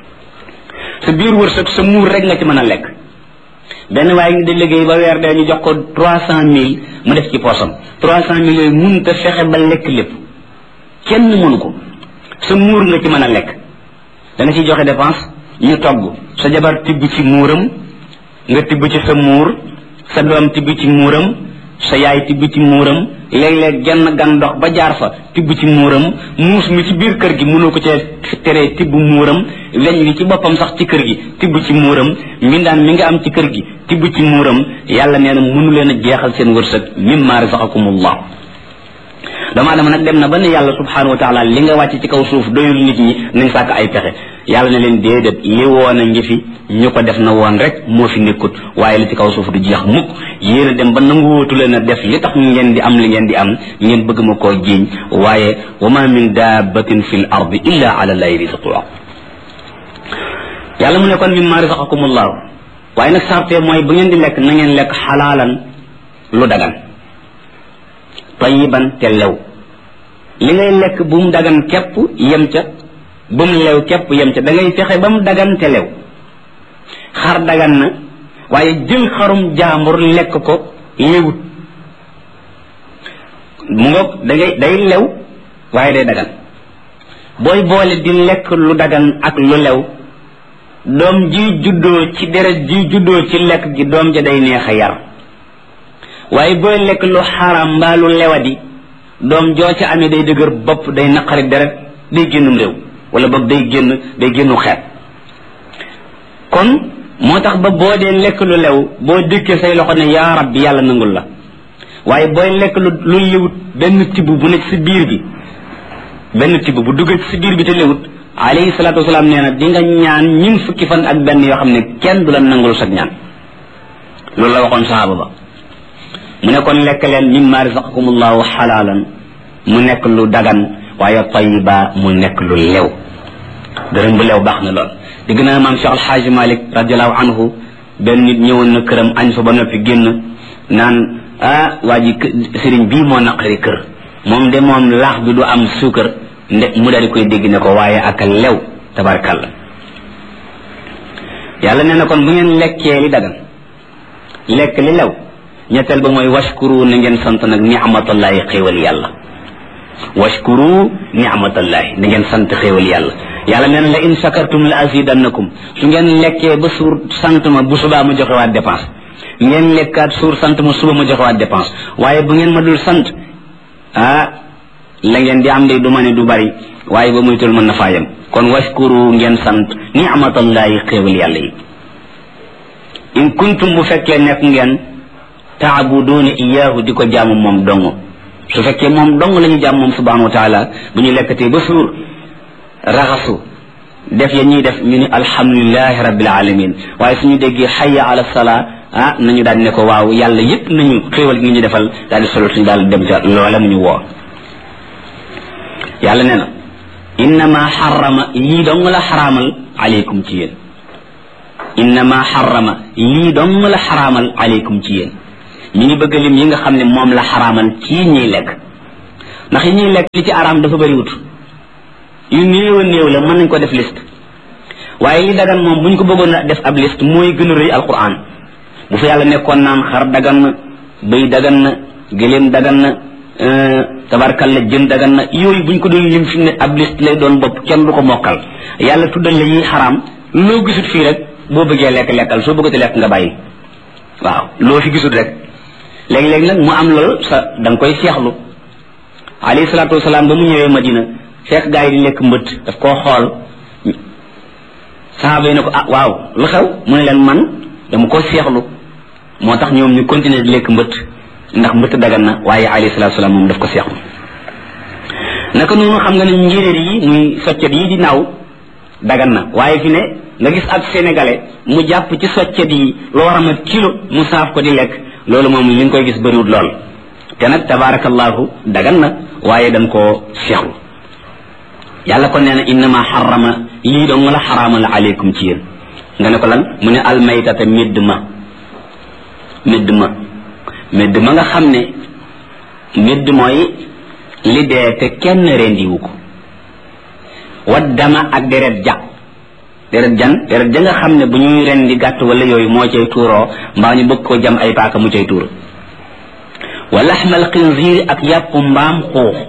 sa biir wërsëg sa muur rek nga ci mën a lekk benn waaye ngi di liggéey ba weer dee ñu jox ko 300,000 mu def ci poosam 300,000 yooyu mun te fexe ba lekk lépp kenn mënu ko sa muur nga ci mën a lekk da nga ciy joxe dépense ñu togg sa jabar tibb ci muuram nga tibb ci sa muur sa doom tibb ci muuram sa yaay tibb ci muuram léeg-léeg genn gan dox ba jaar fa tibb ci muuram muus mi ci biir kër gi mënoo ko cee teree tibb muuram weñ wi ci boppam sax ci kër gi tibb ci muuram mbindaan mi nga am ci kër gi tibb ci muuram yàlla nee na mënu leen a jeexal seen wërsëg mimma razaqakumullah doomu aadama nag dem na ba ne yàlla subhanahu wa taala li nga wàcc ci kaw suuf doyul nit ñi nañ sàkk ay pexe yàlla ne leen déedéet li woon a ngi fi ñu ko def na woon rek moo fi nekkut waaye li ci kaw suuf du jeex mukk yéen a dem ba nanguwootu leen a def li tax ngeen di am li ngeen di am ngeen bëgg ma koo jiiñ waaye wa ma min dabbatin fi l ardi illa ala llahi rizquha yàlla mu ne kon mimma razaqakumullahu waaye nag sarte mooy bu ngeen di lekk na ngeen lekk xalaalan lu dagan tayiban te lew li ngay lekk bu mu dagan képp yem ca bu mu lew képp yem ca da ngay fexe ba mu dagan te lew xar dagan na waaye jël xarum jaambur lekk ko lewut mu ngoog day lew waaye day dagan booy boole di lekk lu dagan ak lu lew doom ji juddoo ci deret ji juddoo ci lekk gi doom ja day neex a yar waaye booy lekk lu xaram mbaa lu lewadi doom joo ca amee day dëgër bopp day naqari deret day génnum réew wala bopp day génnu xeet kon moo tax ba boo dee lekk lu lew boo dëkkee say loxo ne yaa rabbi yàlla nangul la waaye booy lekk lu lewut benn tibb bu nekk si biir bi benn tibb bu duggee ci si biir bi te lewut alayhi salaatu wasalaam nee na di nga ñaan ñun fukki fan ak benn yoo xam ne kenn du la nangul sag ñaan loolu la waxoon sahaaba ba mu ne kon lekk leen mimma razaqakumullahu xalaalan mu nekk lu dagan waaye tayiba mu nekk lu lew dërëm bu lew baax na lool digg naa maam Cheikh Alxaaji Malik radiallahu anhu benn nit ñëwoon na këram añ fa ba noppi génn naan waa ji sëriñ bii moo naqari kër moom de moom laax bi du am suukar mu daal di koy dégg ne ko waaye ak lew tabarkalla yàlla nee na kon bu ngeen lekkee li dagan lekk li lew ñetteel ba mooy washkuru na ngeen sant nag ni'matallahi xéewal yàlla washkuru ni'matallahi na ngeen sant xéewal yàlla yàlla nee na la in shakartum la azidannakum su ngeen lekkee ba suur sant ma bu subaa ma joxe waat dépense ngeen lekkaat suur sant ma suba ma joxe waat dépense waaye bu ngeen ma dul sant la ngeen di am de du ma ne du bari waaye ba muytul mën na faa yem kon washkuru ngeen sant ni'matallahi xéewal yàlla yi in kuntum bu fekkee nekk ngeen taabuduuna iyaahu di ko jaamu moom dong su fekkee moom dong la ñu jaam moom subhanahu wa taala bu ñu lekkatee ba suur raxasu def ya ñuy def ñu ni alhamdulilahi rabbil alamin waaye suñu déggee hayya ala salaa nañu daal ne ko waaw yàlla yépp nañu xéewal gi ñu defal daal di solo suñu daal dem ca loola mu ñu woo yàlla nee na innama xarama lii dong la xaraamal aleykum ci yéen innama xarama lii dong la xaraamal aleykum ci yéen mi ngi bëgg lim yi nga xam ne moom la xaraamal ci ñuy lekk ndax yi ñuy lekk li ci araam dafa bëri wut yu néew a néew la mën nañ ko def liste waaye li dagan moom buñ ko bëggoon a def ab liste mooy gën a rëy alquran bu fa yàlla nekkoon naan xar dagan na bëy dagan na gëléem dagan na tabarkalla jën dagan na yooyu buñ ko doon lim fi ne ab liste lay doon bopp kenn du ko mokkal yàlla tuddal la yi xaraam loo gisut fii rek boo bëggee lekk lekkal soo bëggati lekk nga bàyyi waaw loo fi gisut rek léegi-léegi nag mu am loolu sa da nga koy seexlu alayhi salaatu wasalaam ba mu ñëwee Madina fekk gaa yi di lekk mbëtt daf koo xool sahaaba yi ne ko ah waaw lu xew mu ne leen man dama ko seexlu moo tax ñoom ñu continuer di lekk mbëtt ndax mbëtt dagan na waaye alayhi salaatu wasalaam moom daf ko seexlu naka noonu xam nga ne njéeréer yi muy soccet yi di naaw dagan na waaye fi ne nga gis ab sénégalais mu jàpp ci soccet yi loo war a mat kilo mu saaf ko di lekk loolu moom li nga koy gis bëriwul lool te nag tabarakallahu dagan na waaye dañ koo seexlu yàlla kon nee na innama xarama lii dong la xaraamal aleykum ci yéen nga ne ko lan mu ne almaytata médd ma nga xam ne médd mooy li dee te kenn rendiwu ko waddama ak deret ja nga xam ne bu ñuy rendi gàtt wala yooyu moo cay tuuroo mbaa ñu bëgg ko jam ay paaka mu cay tuur wa laxmal xinziir ak yàpp mbaam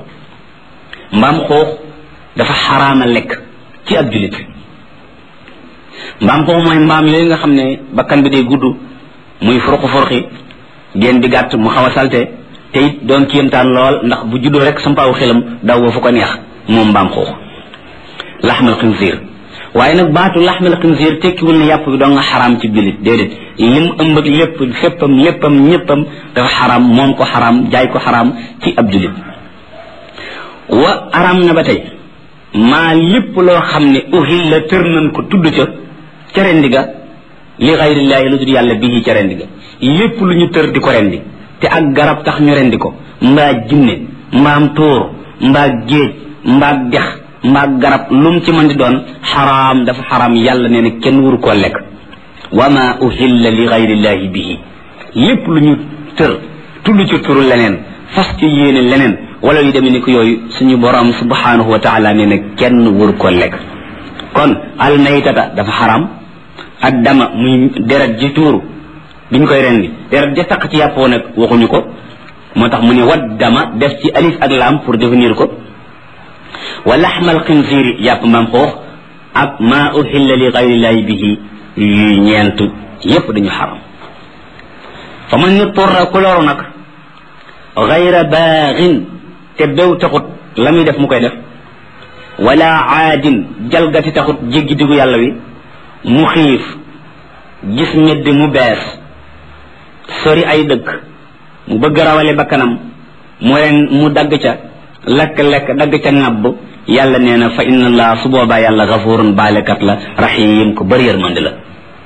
xuux dafa xaraama lekk ci ab julit mbaam xuux mooy mbaam yooyu nga xam ne bakkan bi day gudd muy furqi génn di gàtt mu xaw a salte te it doon kéemtaan lool ndax bu juddoo rek sampaawu xelam daw wa fu ko neex moom mbaam xuux laxmal xinziir waaye nag baatu laxmal xinziir tekkiwul ne yàpp bi doo nga xaraam ci jullit déedéet lim ëmb ak lépp féppam léppam ñëppam dafa xaraam moom ko xaraam jaay ko xaraam ci ab jullit wa araam na ba tey maa lépp loo xam ne uhil la tër nañ ko tudd ca rendi ga li xayrillaahi lu dul yàlla bii ca rendi ga lépp lu ñu tër di ko rendi te ak garab tax ñu rendi ko mbaa jinne mbaam tóor mbaa géej mbaa dex mbaa garab lum ci mën di doon xaraam dafa xaraam yàlla nee na kenn wuru koo lekk wa ma uhilla li xayrillaahi bihi lépp lu ñu tër tudd ci turu leneen fas ci yéene leneen wala yu demee ni ko yooyu suñu borom subhanahu wa taala nee na kenn wuru koo lekk kon almaytata dafa xaraam ak dama muy deret ji tuuru biñ koy rendi deret ja taq ci yàppoo nag waxuñu ko moo tax mu ne wat dama def ci alif ak laam pour définir ko wa laxmal xinziiri yàpp mbaam xoox ak maa uhilla li gayrillahi bihi yuy ñeent yépp dañu xaram fa man ñu turra ku loru nag gayra baaxin te béw taxut la muy def mu koy def wala aadin jalgati taxut jéggi diggu yàlla wi mu xiif gis medd mu bees sori ay dëkk mu bëgg rawale bakkanam mu dagg ca lekk dagg ca ŋàbb yàlla nee na fa inna allah su boobaa yàlla gafurun baalekat la rahim ku bëri yërmande la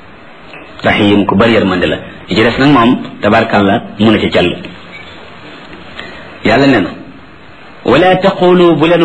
li ci des nag moom tabarkalla mun a ci call yàlla nee na wala taqulu bu leen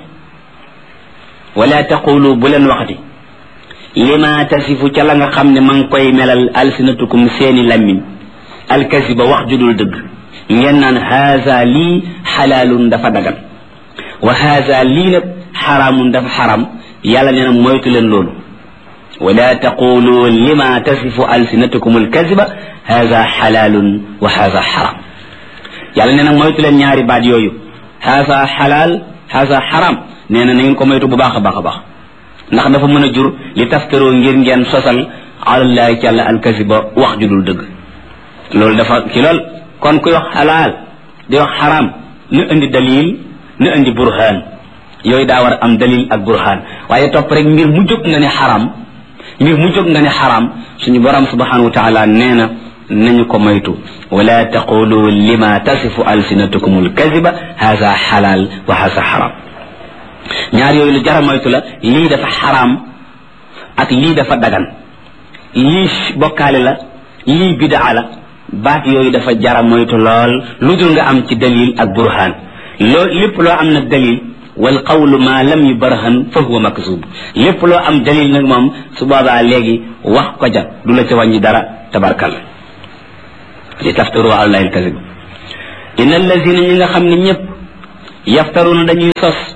waxati lima tasifu ca la nga xam ne ma ngi koy melal alsinatukum seeni lammiñ alkasiba wax judul dëgg ngeen naan haza lii xalaalun dafa dagan wa haza lii nag xaraamun dafa xaram yàlla nee na moytu leen loolu wala taqulu lima tasifu alsinatukum alkasiba haza xalaalun wa haza xaram yàlla nee na moytu leen ñaari baat yooyu haza xalaal haza xaram nee na ngeen ko moytu bu baax a baax a baax ndax dafa mën a jur li taftaroo ngir ngeen sosal alallahi ci àlla alkasiba wax ju dul dëgg loolu dafa ki lool kon kuy wax xalaal di wax xaraam na indi dalil na indi burhaan yooyu daa war am dalil ak burhaan waaye topp rek mbir mu jóg nga ne xaraam suñu borom subhanahu wa taala nee na nañu ko moytu wala taqulu lima tasifu alsinatukum alkaziba haza xalaal wa haza xaram ñaar yooyu lu jara moytu la lii dafa xaraam ak lii dafa dagan lii bokkaale la lii bidaa la baat yooyu dafa jara moytu lool lu dul nga am ci dalil ak burhaan lépp loo am nag dalil wal qawlu ma lam yubarhan fa huwa makzub lépp loo am dalil nag moom su boobaa léegi wax ko ja du la ca wàññi dara tabarkalla li taftaru ala allahi alkazib inna allazina ñi nga xam ne ñëpp yaftaruna dañuy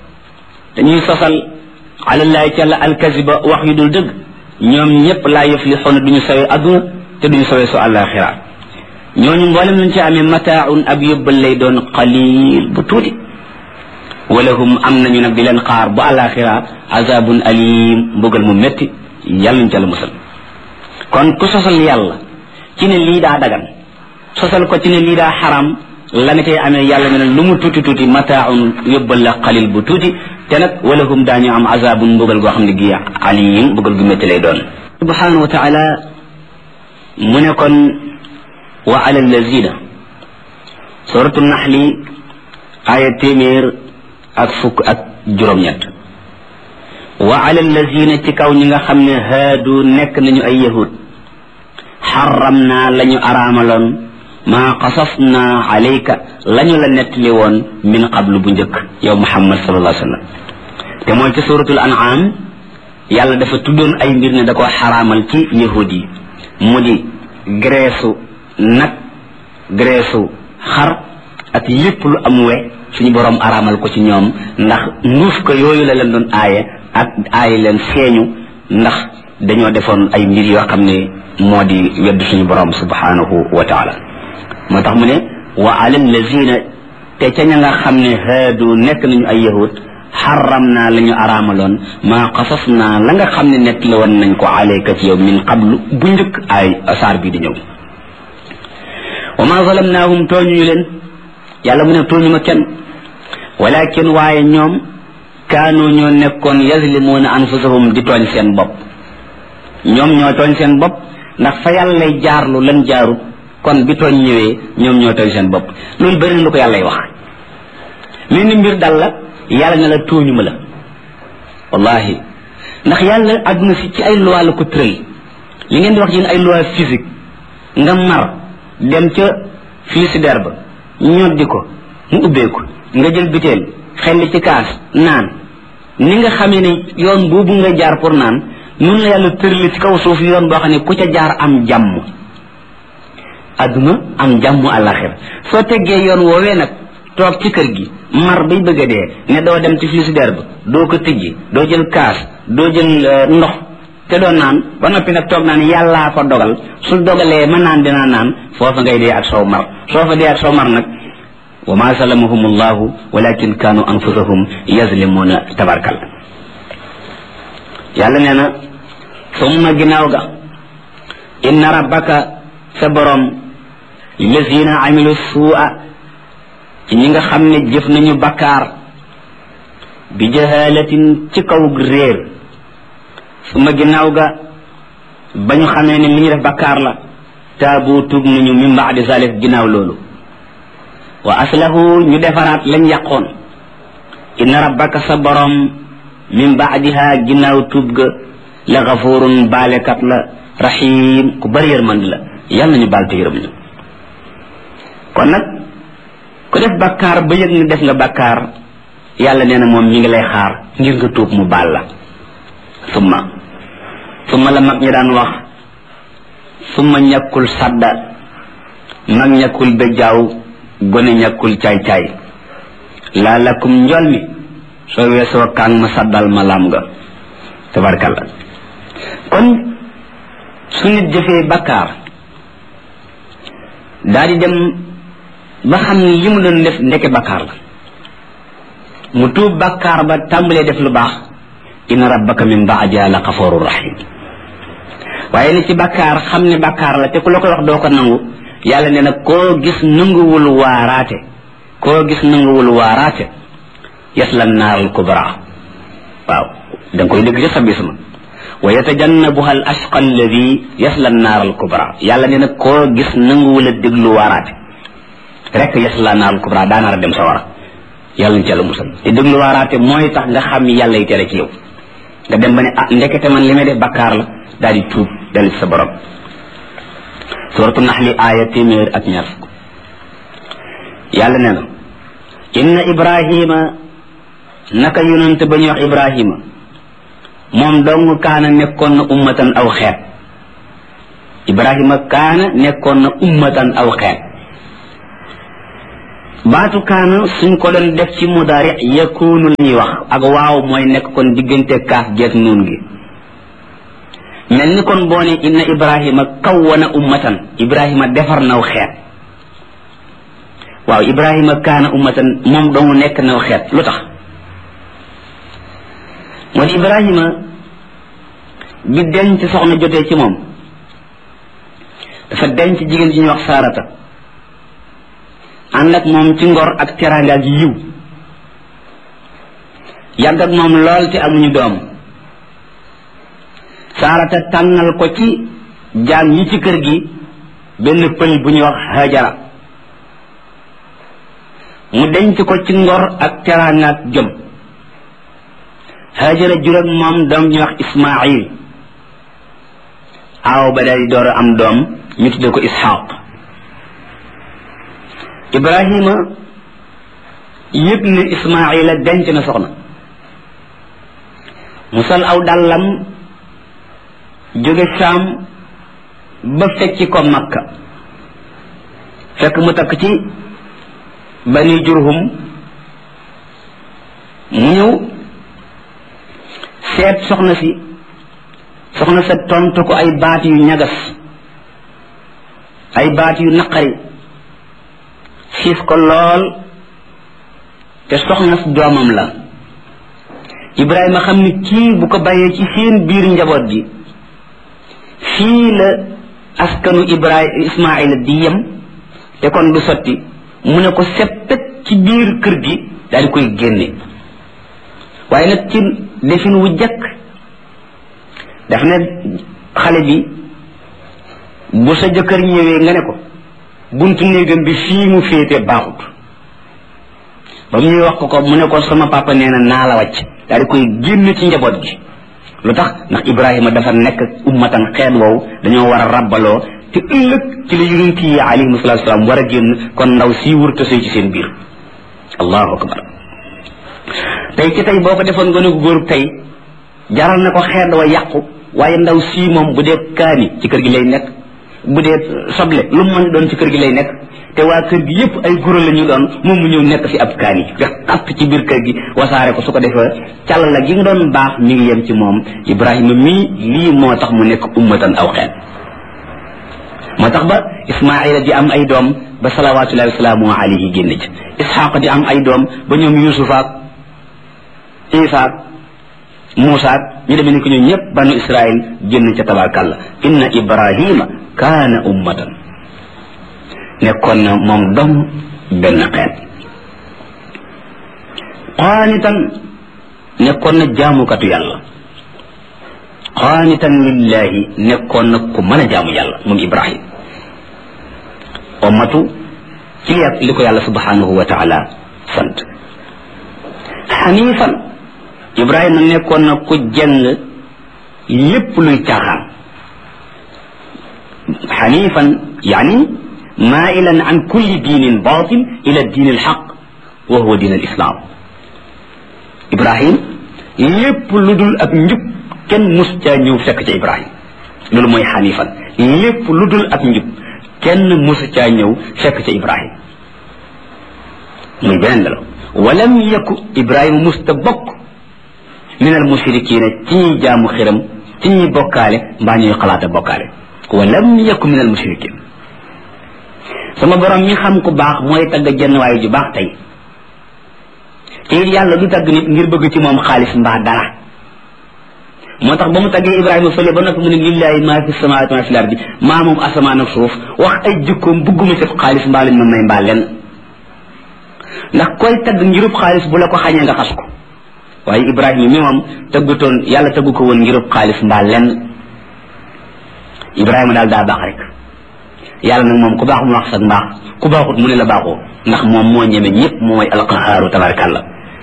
sosal ala allahi ci àlla alkaziba wax yu dul dëgg ñoom ñëpp laa yuflixuuna duñu sawee adduna te duñu sawee su àllaxira ñooñu mboolem lañ ci amee mataaun ab yóbbal lay doon qalil bu tuuti walahum am nañu nag di leen xaar bu àllaxira azabun alim mbugal mu métti yàlla ñu ca la musal kon ku sosal yàlla ci ne lii daa dagan sosal ko ci ne lii daa xaram la nga cay amee yàlla ne lu mu tuuti tuuti mataaun yóbbal la qalil bu tuuti te nag walahum daañu am azabun mbugal goo xam ne gi alim mbugal gu métti lay doon subhanahu wa taala mu ne kon wa ala allazina suratu naxli aya téeméer ak fukk ak juróom-ñett wa ala allazina ci kaw ñi nga xam ne haadu nekk nañu ay yahud xaram naa la ñu araamaloon maa qasas naa alayka la ñu la nettali woon min qablu bu njëkk yow muhammad sallallahu alayhi wa sallam te mooy ci suratul an'am yàlla dafa tuddoon ay mbir ne da ko xaraamal ci yahud yi mu di graisse nag graisse xar ak lépp lu am we suñu borom araamal ko ci ñoom ndax nduuf ko yooyu la leen doon aaye ak aaye leen feeñu ndax dañoo defoon ay mbir yoo xam ne moo di wedd suñu borom subhanahu wa taala moo tax mu ne wa ala allazina te ca ña nga xam ne haadu nekk nañu ay yahud xaram naa la ñu araamaloon maa qasas naa la nga xam ne nett la woon nañ ko alayka ci yow min qablu bu njëkk ay saar bii di ñëw wa ma zalamnaahum tooñuñu leen yàlla mu ne tooñu ma kenn walakin waaye ñoom kaanu ñoo nekkoon yazlimuuna anfusahum di tooñ seen bopp ñoom ñoo tooñ seen bopp ndax fa yàlla lay jaarlu lan jaarut kon bi tooñ ñëwee ñoom ñoo tooñ seen bopp loolu bëri na lu ko yàlla wax li ni mbir dal la yàlla ne la tooñu ma la wallahi ndax yàlla àdduna si ci ay loi la ko tëral li ngeen di wax yéen ay loi physique nga mar dem ca frigidaire ba ñoddi ko mu ubbeeku nga jël biteel xelli ci kaas naan ni nga xamee ne yoon boobu nga jaar pour naan noonu la yàlla tërali ci kaw suuf yoon boo xam ne ku ca jaar am jàmm adduna am jàmm àllaxir soo teggee yoon woowee nag toog ci kër gi mar bay bëgg a dee ne doo dem ci frigidaire ba doo ko tijji doo jël kaas doo jël ndox te doo naan ba noppi nag toog naan yàllaa ko dogal su dogalee ma naan dinaa naan foofa ngay dee ak soow mar soo fa dee ak soow mar nag wa ma zalamahum allahu walakin kaanu anfusahum yazlimuuna tabarkal yàlla nee na summa ginnaaw ga inna rabbaka sa borom lillazina amilu suu'a ci ñi nga xam ne jëf nañu bakkaar bi jahalatin ci kaw réer summa ginnaaw ga ba ñu xamee ne li ñu def bakkaar la taabu tuub nañu min baadi zalik ginnaaw loolu wa aslahu ñu defaraat lañ yàqoon inna rabbaka sa borom min baadiha ginnaaw tuub ga la gafurun baalekat la rahim ku bari yërmand la yàlla nañu baal te yërëm ñu kon nag ku def bakkaar ba yëg ne def nga bakkaar yàlla nee na moom mi ngi lay xaar ngir nga tuub mu baal la summa la mag ñi daan wax summa ñàkkul sadda mag ñàkkul bejjaaw gone ñàkkul caay-caay laa lakum njol mi soo weesoo kaan ma saddal ma lam nga tabarkalla kon su nit jëfee bakkaar daal di dem ba xam ne li mu doon def ndeke bakkaar la mu tuub bakkaar ba tàmbalee def lu baax inna rabbaka min baadiha la gafurur rahim waaye ni ci bakkaar xam ne bakkaar la te ku la koy wax doo ko nangu yàlla nee na koo gis nanguwul waaraate yasla naaral kubra waaw da nga koy dégg ci sa bisma wa yatajannabuha al ashqa alladi yasla naaral kubra yàlla nee na koo gis nanguwul a déglu waaraate rek yasla naaral kubra daanaar a dem sa wara yàlla ñu ci yàlla musal te déglu waaraate mooy tax nga xam yàlla yi tere ci yow nga dem ba ne ah ndekete man li may def bakkaar la daal di tuub dellu ci sa borom suratu naxli aaya téeméer ak ñaar fukk yàlla nee na inna ibrahima naka yonent ba ñuy wax ibrahima moom dong kaana nekkoon na ummatan aw xeet ibrahima kaana nekkoon na ummatan aw xeet baatu kaana suñ ko doon def ci mudaari yakunu la ñuy wax ak waaw mooy nekk kon diggante kaaf geeg nuun gi mel ni kon boo ne inna ibrahima kawwana ummatan ibrahima defar naw xeet waaw ibrahima kaana ummatan moom dong nekk naw xeet lu tax moo di ibrahima bi denc soxna jotee ci moom dafa denc jigéen ji ñuy wax saarata ànd ak moom ci ngor ak teraanga ak yiw yàgg ak moom lool te amuñu doom saarata tànnal ko ci jaam yi ci kër gi benn pël bu ñuy wax hajara mu denc ko ci ngor ak teraanga ak jom hajara jur ak moom doom ñuy wax ismail aaw ba day door am doom ñu tudde ko ishaq ibrahima yëg ne ismaila denc na soxna mu sol aw dàllam jóge saam ba fekki ko makka fekk mu takk ci bani jurhum mu ñëw seet soxna sa tontu ko ay baat yu ñagas ay baat yu naqari xiif ko lool te soxna si doomam la ibrahima xam ni kii bu ko bàyyee ci seen biir njaboot gi fii la askanu ismaila di yem te kon du sotti mu ne ko seppet ci biir kër gi daal di koy génne waaye nag ci defin wu jëkk daf ne xale bi bu sa jëkkër ñëwee nga ne ko buntu néegam bi fii mu féete baaxut ba mu ñuy wax ko mu ne ko sama papa nee na naa la wàcc daal di koy génn ci njaboot gi lu tax ndax ibrahima dafa nekk ummatan xeet woowu dañoo war a rabbaloo te ëllëg ci la yonent yi alayhim salaatu salaam war a génn kon ndaw sii wurta sëy ci seen biir allahu akbar tey ci tey boo ko defoon gën a góor tey jaral na ko xeet wa yàqu waaye ndaw sii moom bu dee kaani ci kër gi lay nekk bu dee soble lu mu mën doon ci kër gi lay nekk te waa kër gi yépp ay guro la ñu doon moom mu ñëw nekk fi ab kaani nga xatt ci biir kër gi wasaare ko su ko defee càll la gi nga doon baax mi ngi yem ci moom ibrahima mii lii moo tax mu nekk ummatan aw xeet moo tax ba ismaila di am ay doom ba salawatullahi wasalaamu alayhi génn ci ishaq di am ay doom ba ñoom yusufaak isaak muusaak ñu demee ni ko ñoom ñëpp banu israil génn ca tabarkàlla inna ibrahima kaana ummatan nekkoon na moom dom benn xeet qaanitan nekkoon na jaamukatu yàlla qaanitan lillahi nekkoon na ku mën a jaamu yàlla moom ibrahim ummatu ci li ko yàlla subhanahu wa taala sant xanifan ibrahima nekkoon na ku jeng lépp luy caaxaan xanifan yani mailan an kulli diinin batil ila diin alxaq wa huwa diin alislam ibrahim lépp lu dul ak njub kenn mus caa ñëw fekk ca ibrahim loolu mooy xanifan lépp lu dul ak njub kenn mus caa ñëw fekk ca ibrahim muy beneen la walam yaku ibrahima musta bokk min al mushrikina ci ñuy jaamu xiram ci ñuy bokkaale mbaa ñuy xalaata bokkaale walam yaku min al mushrikin sama borom mi xam ku baax mooy tagg jenn waaye ju baax tey te yàlla du tagg nit ngir bëgg ci moom xaalis mbaa dara moo tax ba mu taggee ibrahima fële ba noppi mu ne lillahi maa fi samawaati maa fi lardi maa moom asamaan ak suuf wax ay jikkoom bugguma ci xaalis mbaa lañ ma may mbaa lenn ndax koy tagg ngirub xaalis bu la ko xañee nga xas ko waaye ibrahima mi moom tëggutoon yàlla tëggu ko woon ngirub xaalis mbaa lenn ibrahima daal daa baax rek yàlla nag moom ku baax mu wax sax mbaax ku baaxut mu ne la baaxoo ndax moom moo ñeme ñëpp mooy alqahaaru tabarakallah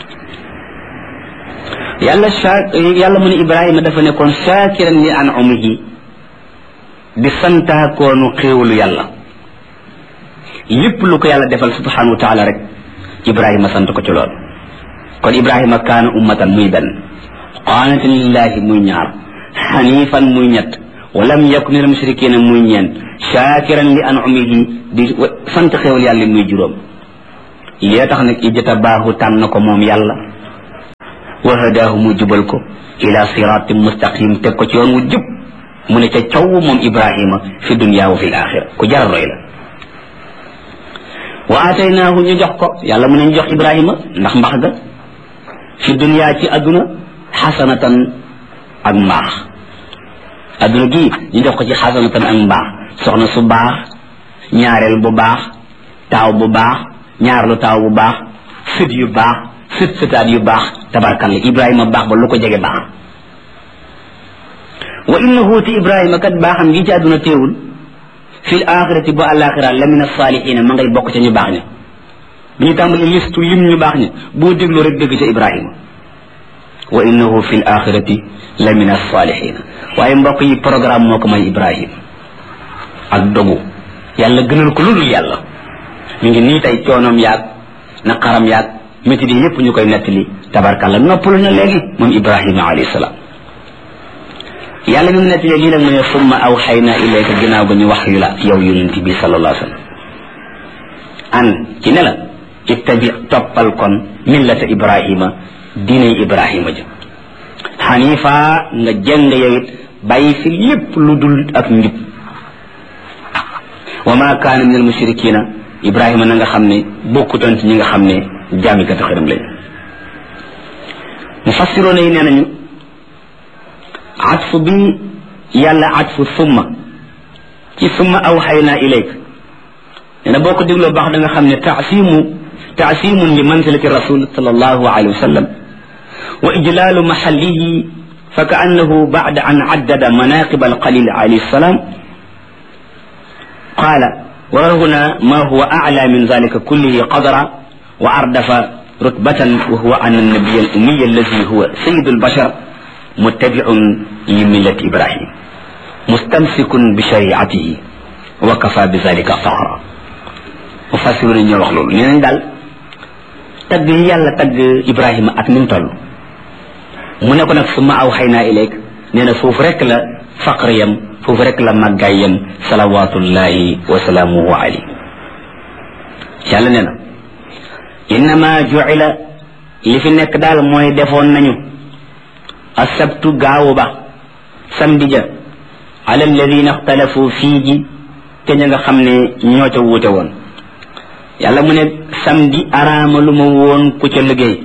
yàlla mu ne ibrahima dafa nekkoon shaakiran li an'umihi di santaakoonu xéewalu yàlla lépp lu ko yàlla defal subhanahu wa taala rek ibrahima sant ko ci lool kon ibrahima kaana ummatan muy benn qaanatan lillahi muy ñaar xanifan muy ñett walam yakun minal mushrikina muy ñeent shakiran li an'umihi di sant xewal yàlla muy juróom li tax nag ijtabaahu tànn ko moom yàlla wa hadaahu mu jubal ko ila siratin mustaqim teg ko ci yoon wu jub mu ne ca caw moom Ibrahima fi dunya wa fi l-axira ku jar roy la wa ataynaahu ñu jox ko yàlla mu ne ñu jox Ibrahima ndax mbax ga fi dunya ci adduna xasanatan ak mbaax adduna gii ñu jox ko ci xasanatan ak mbaax soxna su baax ñaareel bu baax taaw bu baax ñaarlu taaw bu baax sët yu baax sëtaat yu baax tabarkalla Ibrahima baax ba lu ko jege baax wa innahu ti Ibrahima kat baaxam gi ci adduna teewul fi l axirati ba alaxira la min alsalihina ma ngay bokk ca ñu baax ña bi ñu tàmbali listu lim ñu baax ña boo dégloo rek dégg ca Ibrahima wa innahu fi l axirati la min alsalihina waaye mbokk yi programme moo ko may Ibrahima ak dogu yàlla gënal ko lu dul yàlla mi ngi nii tey coonoom yaag naqaram yaag métti di yépp ñu koy nettali tabarkalla noppalu na léegi moom Ibrahima alayhi salaam yàlla mi mu nettalee lii nag mu ne summa awxayna ilayka ginnaaw ba ñu wax yu la yow yonent bi sallallahu alayhi wa sallam an ci ne la ittabi toppal kon millata Ibrahima diinay Ibrahima ja xanifa nga jëng yow it bàyyi fi lépp lu dul ak njub wa ma kaana min al mushrikina Ibrahima na nga xam ne bokkutoon ci ñi nga xam ne jaamikati xëram lañ mufassiroona yi nee nañu atfu bi yàlla atfu summa ci summa awxayna ilayk nee na boo ko dégloo baax da nga xam ne taasimun li manzilati rasul sallallahu alayhi wa sallam wa ijlaalu maxallihi fa ka annahu bacda an caddada manaqib alqalil alayhi salaam qaala wa huna ma huwa aclaa min dalika kullihi qadra wa ardafa rutbatan wa huwa an annabiy al-ummiy alladi huwa sayyidu albashar muttabi'un li millati Ibrahim mustamsikun bi shari'atihi wa kafa bi dalika faxra mufassiruna ñoo wax loolu nee nañ daal tagg yi yàlla tagg Ibrahima ak ni mu toll mu ne ko nag summa awxaynaa ilayk nee na foofu rek la faqriyam foofu rek la màggaayam salawatullahi wa salaamuhu alayhi yàlla nee na innama ju'ila li fi nekk daal mooy defoon nañu asabtu gaawu ba samedi ja ala alladina ixtalafu fiihi te ña nga xam ne ñoo ca wuute woon yàlla mu ne samedi araama lu ma woon ku ca liggéey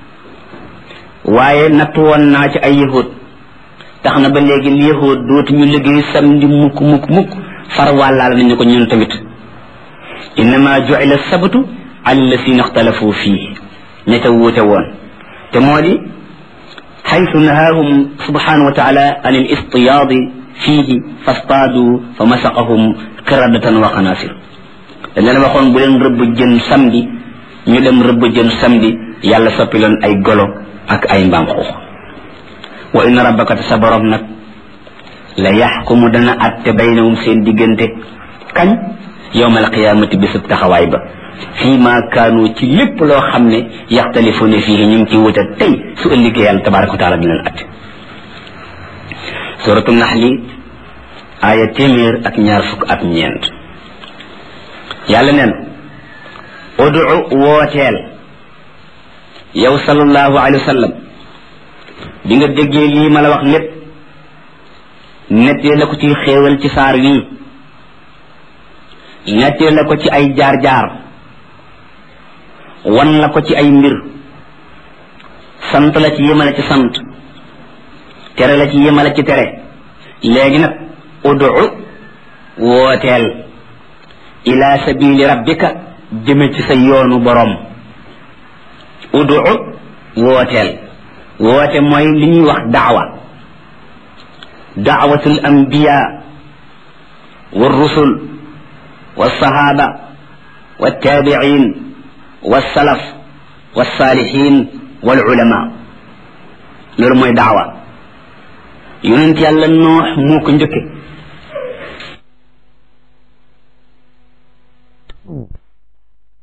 waaye natt woon naa ci ay yahud tax na ba léegi yahud dootuñu liggéey samedi mukk far wàllaal nañu ko ñun tamit innama ju'ila sabtu ala alladina ixtalafu fiihi ña ca wuute woon te moo di حيث نهاهم سبحانه وتعالى عن الاصطياد فيه فاصطادوا فمسقهم قردة وخنازير dañ waxoon bu leen rëbb jën samedi ñu dem rëbb jën samedi yàlla soppi leen ay golo ak ay mbaam xuux wa inna rabbaka sa borom nag la yaxkumu dana atte baynahum seen diggante kañ yawmal qiyaamati bisub taxawaay ba fii ma kaanu ci lépp loo xam ne yaxtalifuuna fii ñu ngi ci wuute tey su ëllëgee yàlla tabaraka wa taala dina leen atte suratu naxli aaya 124 yàlla neen udu wooteel yow sallallahu alayhi wa sallam bi nga déggee lii ma la wax lépp nettee la ko ci xéewal ci saar wii nettee la ko ci ay jaar-jaar wan la ko ci ay mbir sant la ci yemale ci sant tere la ci yemale ci tere léegi nag udu wooteel ila sabili rabbika jëme ci sa yoonu borom udu wooteel woote mooy li ñuy wax daawatul anbiya wa rusul wa sahaba wa tabi'in wa salaf wa salihin wal ulama loolu mooy daawa yonent yàlla noox moo ko njëkke